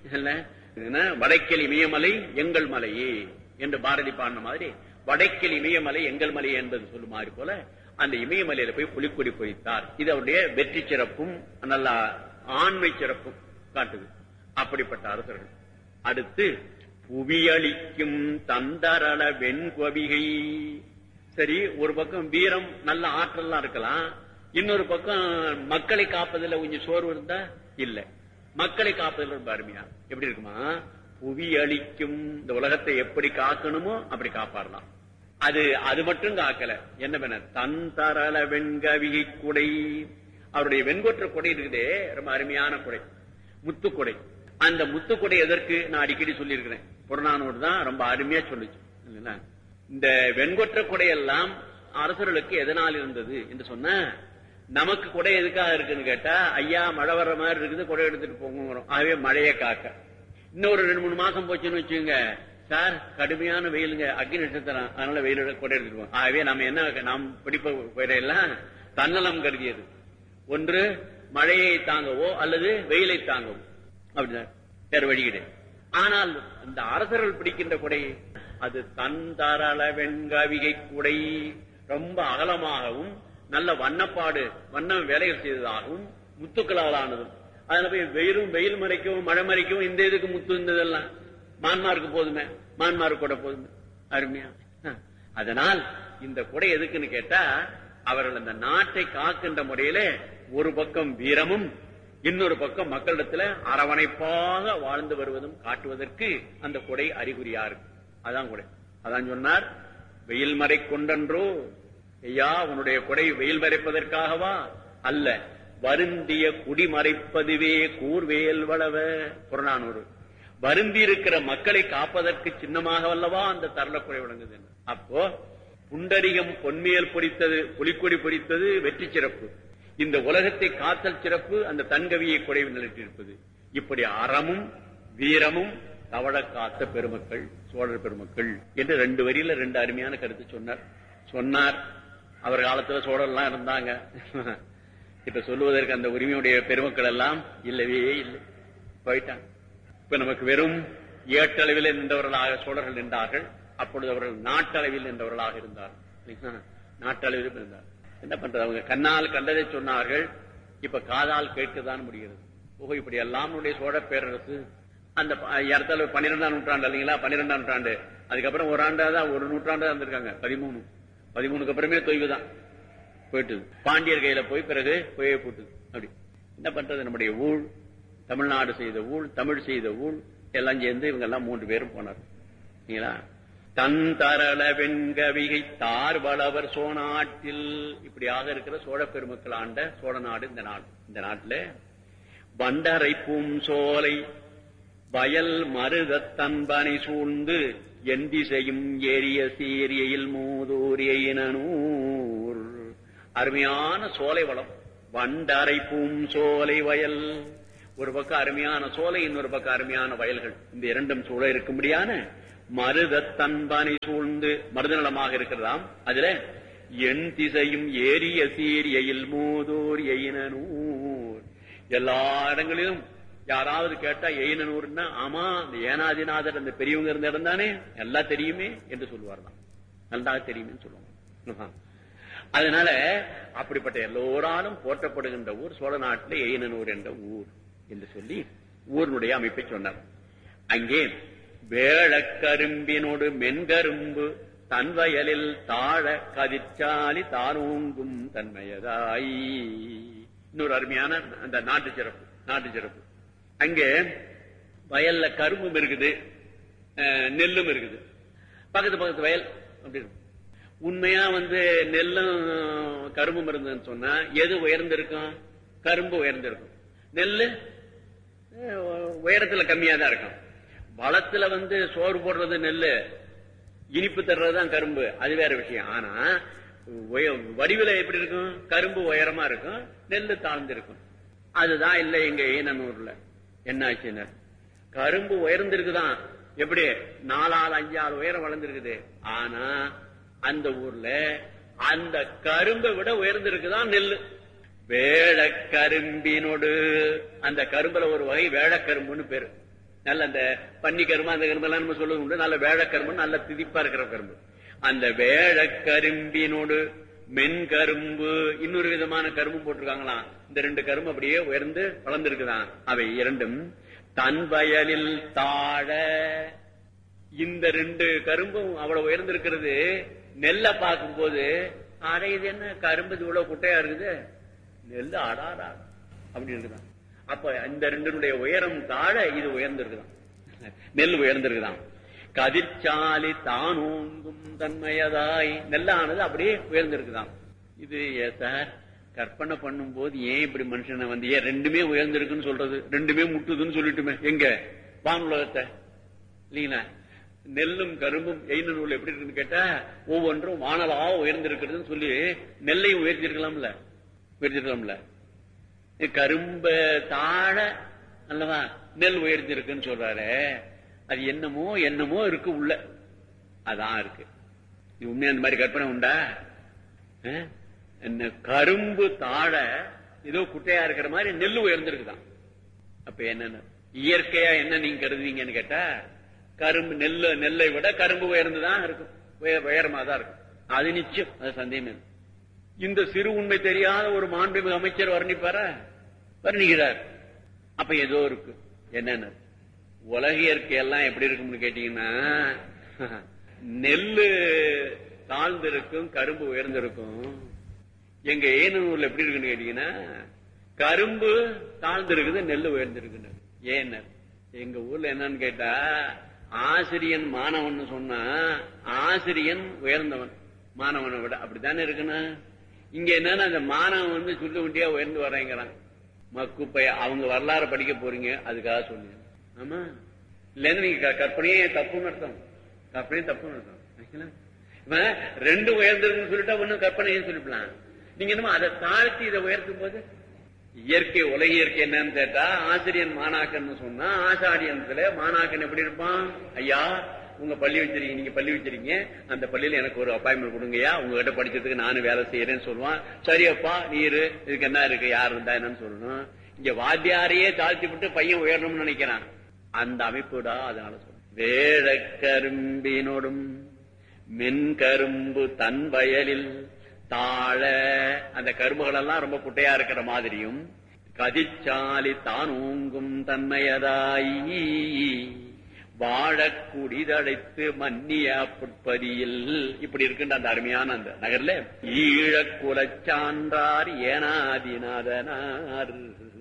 வடக்கில் இமயமலை எங்கள் மலையே என்று பாரதி பாடின மாதிரி வடக்கில் இமயமலை எங்கள் மலை என்பது சொல்லுமாறு போல அந்த இமயமலையில போய் புலிக்கொடி பொறித்தார். இது அவருடைய வெற்றி சிறப்பும் நல்ல ஆண்மை சிறப்பும் காட்டுது. அப்படிப்பட்ட அரசர்கள். அடுத்து புவியளிக்கும் தந்தரள வெண்கவிகை. சரி, ஒரு பக்கம் வீரம் நல்ல ஆற்றல்லாம் இருக்கலாம், இன்னொரு பக்கம் மக்களை காப்பதில் கொஞ்சம் சோர்வு இருந்தா இல்ல, மக்களை காப்பதில் ரொம்ப அருமையா எப்படி இருக்குமா, புவியளிக்கும் இந்த உலகத்தை எப்படி காக்கணுமோ அப்படி காப்பாடலாம். அது மட்டும் காக்கல, என்ன பண்ண தந்தரள வெண்கவிகை குடை. அவருடைய வெண்கொற்ற கொடை இருக்குதே, ரொம்ப அருமையான கொடை, முத்துக்கொடை. அந்த முத்துக்கொடை எதற்கு நான் அடிக்கடி சொல்லி இருக்கிறேன், புறநானூறு தான் ரொம்ப அருமையா சொல்லிச்சு. இந்த வெண்கொற்ற கொடையெல்லாம் அரசர்களுக்கு எதனால் இருந்தது என்று சொன்ன, நமக்கு கொடை எதுக்காக இருக்குன்னு கேட்டா, ஐயா மழை வர்ற மாதிரி இருக்குது, கொடை எடுத்துட்டு போங்க, ஆகவே மழையை காக்க. இன்னொரு 2-3 மாசம் போச்சுன்னு வச்சுங்க, சார் கடுமையான வெயிலுங்க, அக்னி நட்சத்திரம், அதனால வெயில் கொடை எடுத்துட்டு போவோம். ஆகவே நம்ம என்ன, நாம் பிடிப்ப கொடையெல்லாம் தன்னலம் கருதியது. ஒன்று மழையை தாங்கவோ அல்லது வெயிலை தாங்கவோ, அப்படின்னா வேற வழி கிடையாது. ஆனால் இந்த அரசர்கள் பிடிக்கின்ற கொடை அது தந்தரள வெண்கவிகை குடை, ரொம்ப அகலமாகவும் நல்ல வண்ணப்பாடு வண்ண வேலைகள் செய்ததாகவும் முத்துக்களால் ஆனதும். அதனால போய் வெயில் மறைக்கவும் மழை மறைக்கவும் இந்த இதுக்கு முத்து இருந்ததெல்லாம் மான்மாருக்கு போதுமே, மான்மாருக்கு கூட போதுமே, அருமையா. அதனால் இந்த கொடை எதுக்குன்னு கேட்டா, அவர்கள் அந்த நாட்டை காக்கின்ற முறையில ஒரு பக்கம் வீரமும் இன்னொரு பக்கம் மக்களிடத்துல அரவணைப்பாக வாழ்ந்து வருவதும் காட்டுவதற்கு அந்த கொடை அறிகுறியா இருக்கு. அதான் கொடை. அதான் சொன்னார், வெயில் மறை கொண்டன்றோ ஐயா, உன்னுடைய கொடை வெயில் மறைப்பதற்காகவா அல்ல, வருந்திய குடிமறைப்பதுவே கூர்வேல் வளவ. புறநானூறு. வருந்தி இருக்கிற மக்களை காப்பதற்கு சின்னமாக வல்லவா அந்த தரளக்குறை விளங்குது. அப்போ புண்டரிகம் பொன்மேல் பொறித்தது, புலிக்கொடி பொறித்தது வெற்றி சிறப்பு. இந்த உலகத்தை காத்தல் சிறப்பு அந்த தன்கவியை குறைவு நிலைத்திருப்பது. இப்படி அறமும் வீரமும் தவழ காத்த பெருமக்கள் சோழர் பெருமக்கள் என்று 2 வரியில 2 அருமையான கருத்து சொன்னார். அவர் காலத்துல சோழர்லாம் இருந்தாங்க. இப்ப சொல்லுவதற்கு அந்த உரிமையுடைய பெருமக்கள் எல்லாம் இல்லவே இல்லை, போயிட்டாங்க. இப்ப நமக்கு வெறும் ஏட்டளவில் நின்றவர்களாக சோழர்கள் நின்றார்கள். அப்பொழுது அவர்கள் நாட்டளவில் நின்றவர்களாக இருந்தார்கள். நாட்டளவில் இருந்தார். என்ன பண்றது, அவங்க கண்ணால் கண்டதை சொன்னார்கள், இப்ப காதால் கேட்கத்தான் முடிகிறது. ஓஹோ, இப்படி எல்லாம் சோழ பேரரசு அந்த 12ஆம் நூற்றாண்டு இல்லைங்களா, 12ஆம் நூற்றாண்டு. அதுக்கப்புறம் ஒரு ஆண்டாதான், ஒரு நூற்றாண்டா இருந்திருக்காங்க. 13க்கு அப்புறமே தொய்வுதான் போயிட்டு பாண்டியர் கையில போய் பிறகு போயே போட்டுது. அப்படி என்ன பண்றது, நம்முடைய ஊழ், தமிழ்நாடு செய்த ஊழ், தமிழ் செய்த ஊழ் எல்லாம் சேர்ந்து இவங்க எல்லாம் 3 பேரும் போனார். தன் தரள வெண்கவிகை தார்வளவர் சோநாட்டில். இப்படியாக இருக்கிற சோழ பெருமக்கள் ஆண்ட சோழ நாடு இந்த நாடு. இந்த நாட்டுல வண்டரை பூம் சோலை வயல் மருத தன்பனை சூழ்ந்து என் திசையும் ஏரிய சீரியல் மூதூரியனூர். அருமையான சோலை வளம், வண்டரை பூம் சோலை வயல். ஒரு பக்கம் அருமையான சோலை, இன்னொரு பக்கம் அருமையான வயல்கள். இந்த இரண்டும் சூழ இருக்கும்படியான மருத தன்பானை சூழ்ந்து மருதநலமாக இருக்கிறதாம். அதுல என் திசையும் ஏரிய சீரியல் மூதூர் எயினூர். எல்லா இடங்களிலும் யாராவது கேட்டா எயினூர்னா ஆமா இந்த ஏனாதிநாதர் அந்த பெரியவங்க இருந்த இடம் தானே, எல்லாம் தெரியுமே என்று சொல்லுவார்தான். நல்லா தெரியுமே சொல்லுவாங்க. அதனால அப்படிப்பட்ட எல்லோராலும் போற்றப்படுகின்ற ஊர் சோழ நாட்டில் எயினூர் என்ற ஊர் என்று சொல்லி ஊரினுடைய அமைப்பை சொன்னார். அங்கே வேளக்கரும்பினோடு மென்கரும்பு தன் வயலில் தாழ கதிர்ச்சாலி தானோங்கும் தன்மையதாய். இன்னொரு அருமையான அந்த நாட்டு சிறப்பு. அங்கே வயல்ல கரும்பும் இருக்குது, நெல்லும் இருக்குது. பக்கத்து வயல் அப்படி இருக்கும். உண்மையா நெல்லும் கரும்பும் இருந்ததுன்னு சொன்னா எது உயர்ந்திருக்கும்? கரும்பு உயர்ந்திருக்கும். நெல்லு உயரத்துல கம்மியா தான் இருக்கும். வளத்துல சோறு போடுறது நெல்லு, இனிப்பு தர்றதுதான் கரும்பு, அது வேற விஷயம். ஆனா வடிவில எப்படி இருக்கும்? கரும்பு உயரமா இருக்கும், நெல்லு தாழ்ந்து இருக்கும். அதுதான் இல்ல எங்க ஏனூர்ல என்ன ஆச்சுன்னு, கரும்பு உயர்ந்திருக்குதான். எப்படி 4-5 உயரம் வளர்ந்துருக்குது. ஆனா அந்த ஊர்ல அந்த கரும்பை விட உயர்ந்திருக்குதான் நெல்லு. வேளக்கரும்பினோடு, அந்த கரும்புல ஒரு வகை வேளக்கரும்புன்னு பேரு. நல்ல அந்த பன்னி கரும்பு அந்த கரும்பு எல்லாம் நம்ம சொல்லுவது உண்டு. நல்ல வேளக்கரும்பு, நல்ல திதிப்பா இருக்கிற கரும்பு. அந்த வேளக்கரும்பினோடு மென்கரும்பு, இன்னொரு விதமான கரும்பு போட்டிருக்காங்களாம். இந்த 2 கரும்பு அப்படியே உயர்ந்து வளர்ந்திருக்குதான். அவை இரண்டும் தன் வயலில் தாழ. இந்த 2 கரும்பும் அவ்வளவு உயர்ந்திருக்கிறது. நெல்ல பார்க்கும் போது அடையுது, என்ன கரும்பு இவ்வளவு குட்டையா இருக்குது, நெல்லு ஆடாரா அப்படி இருக்குதான். அப்ப இந்த 2 உயரம் தாழ இது உயர்ந்திருக்குதான், நெல் உயர்ந்திருக்குதான். கதிர்ச்சாலி தானோங்கும் தன்மையதாய், நெல்லானது அப்படியே உயர்ந்திருக்குதான். இது சார் கற்பனை பண்ணும் போது ஏன் இப்படி மனுஷனை ஏன் 2மே உயர்ந்திருக்குன்னு சொல்றது, 2மே முட்டுதுன்னு சொல்லிட்டுமே எங்க வானுலகத்தை இல்லீங்களா? நெல்லும் கரும்பும் எயினூர்ல எப்படி இருக்குன்னு கேட்டா ஒவ்வொன்றும் வானலா உயர்ந்திருக்கிறதுன்னு சொல்லி நெல்லையும் உயர்த்திருக்கலாம்ல, உயர்த்திருக்கலாம்ல. கரும்ப தாழ அல்லவா நெல் உயர்த்தி இருக்குன்னு சொல்றாரு. அது என்னமோ இருக்கு உள்ள, அதான் இருக்கு. உண்மையா அந்த மாதிரி கற்பனை உண்டா? என்ன கரும்பு தாழ ஏதோ குட்டையா இருக்கிற மாதிரி நெல் உயர்ந்திருக்குதான். அப்ப என்ன இயற்கையா என்ன நீங்க கருதுவீங்கன்னு கேட்டா, கரும்பு நெல்லை விட கரும்பு உயர்ந்துதான் இருக்கும், உயரமா தான் இருக்கும். அது நிச்சயம், அது சந்தேகம். இந்த சிறு உண்மை தெரியாத ஒரு மாண்புமிகு அமைச்சர் வர்ணிக்கிறார். அப்ப ஏதோ இருக்கு. என்னன்னு உலக இயற்கையெல்லாம் எப்படி இருக்கும்னு கேட்டீங்கன்னா, நெல்லு தாழ்ந்திருக்கும், கரும்பு உயர்ந்திருக்கும். எங்க ஏனூர்ல எப்படி இருக்குன்னு கேட்டீங்கன்னா, கரும்பு தாழ்ந்திருக்குது, நெல்லு உயர்ந்திருக்குன்னு. ஏன் எங்க ஊர்ல என்னன்னு கேட்டா, ஆசிரியன் மாணவன் சொன்னா ஆசிரியன் உயர்ந்தவன் மாணவனை விட, அப்படித்தானே இருக்குன்னு. இங்க என்னன்னா அந்த மாணவன் சுட்டு குட்டியா உயர்ந்து வர்றேங்கிறான். மக்குப்பைய அவங்க வரலாறு படிக்க போறீங்க, அதுக்காக சொன்னீங்க. ஆமா இல்லன்னு நீங்க கற்பனையே தப்புன்னு அர்த்தம், கற்பனையே தப்புன்னு அர்த்தம். 2 உயர்ந்திருக்குன்னு சொல்லிட்டா ஒன்னும் கற்பனையே சொல்லிக்கலாம். நீங்க என்னமோ அதை தாழ்த்தி இதை உயர்த்தும் போது இயற்கை உலக இயற்கை என்னன்னு கேட்டா, ஆசிரியன் மாணாக்கன்னு சொன்னா ஆசாரியத்துல மாணாக்கன் எப்படி இருப்பான்? ஐயா உங்க பள்ளி வச்சிருக்கீங்க, நீங்க பள்ளி வச்சிருக்கீங்க, அந்த பள்ளியில எனக்கு ஒரு அப்பாயின்மெண்ட் கொடுங்கய்யா, உங்ககிட்ட படிச்சதுக்கு நானும் வேலை செய்யறேன்னு சொல்லுவான். சரியப்பா நீரு இதுக்கு என்ன இருக்கு, யார் இருந்தா என்னன்னு சொல்லணும். இங்க வாத்தியாரையே தாழ்த்தி விட்டு பையன் உயரணும்னு நினைக்கிறான். அந்த அமைப்புடா. அதனால சொல்ல வேழக்கரும்பினோடும் மென்கரும்பு தன் வயலில் தாழ, அந்த கரும்புகள் எல்லாம் ரொம்ப குட்டையா இருக்கிற மாதிரியும், கதிச்சாலி தானோங்கும் தன்மையதாயி வாழக்குடிதடைத்து மன்னிய புட்பதியில், இப்படி இருக்கின்ற அந்த அருமையான அந்த நகர்ல ஈழக்குலச் சான்றார் ஏனாதிநாதனார்.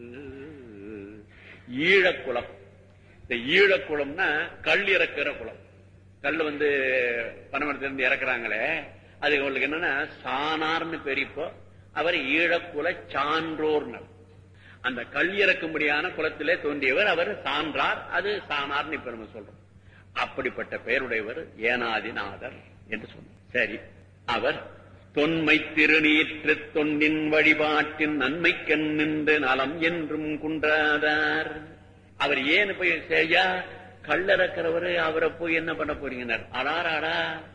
ஈழக்குளம், இந்த ஈழக்குளம்னா கல் இறக்குற குளம். கல் பனைமரத்திலிருந்து இறக்குறாங்களே, அது அவங்களுக்கு என்னன்னா சானார்னு பெரியப்போ அவர் ஈழக்குல சான்றோர். அந்த கல் இறக்கும்படியான குளத்திலே தோன்றியவர் அவர் சான்றார், அது சானார்னு இப்ப நம்ம சொல்றோம். அப்படிப்பட்ட பெயருடையவர் ஏனாதிநாதர் என்று சொன்னார். சரி, அவர் தொன்மை திருநீற்று தொண்டின் வழிபாட்டின் நன்மைக்கண் நின்று நலம் என்றும் குன்றாதார். அவர் ஏன் போய் செய்யா கள்ளறக்கிறவரு, அவரை போய் என்ன பண்ண போறீங்க? அடாராடா,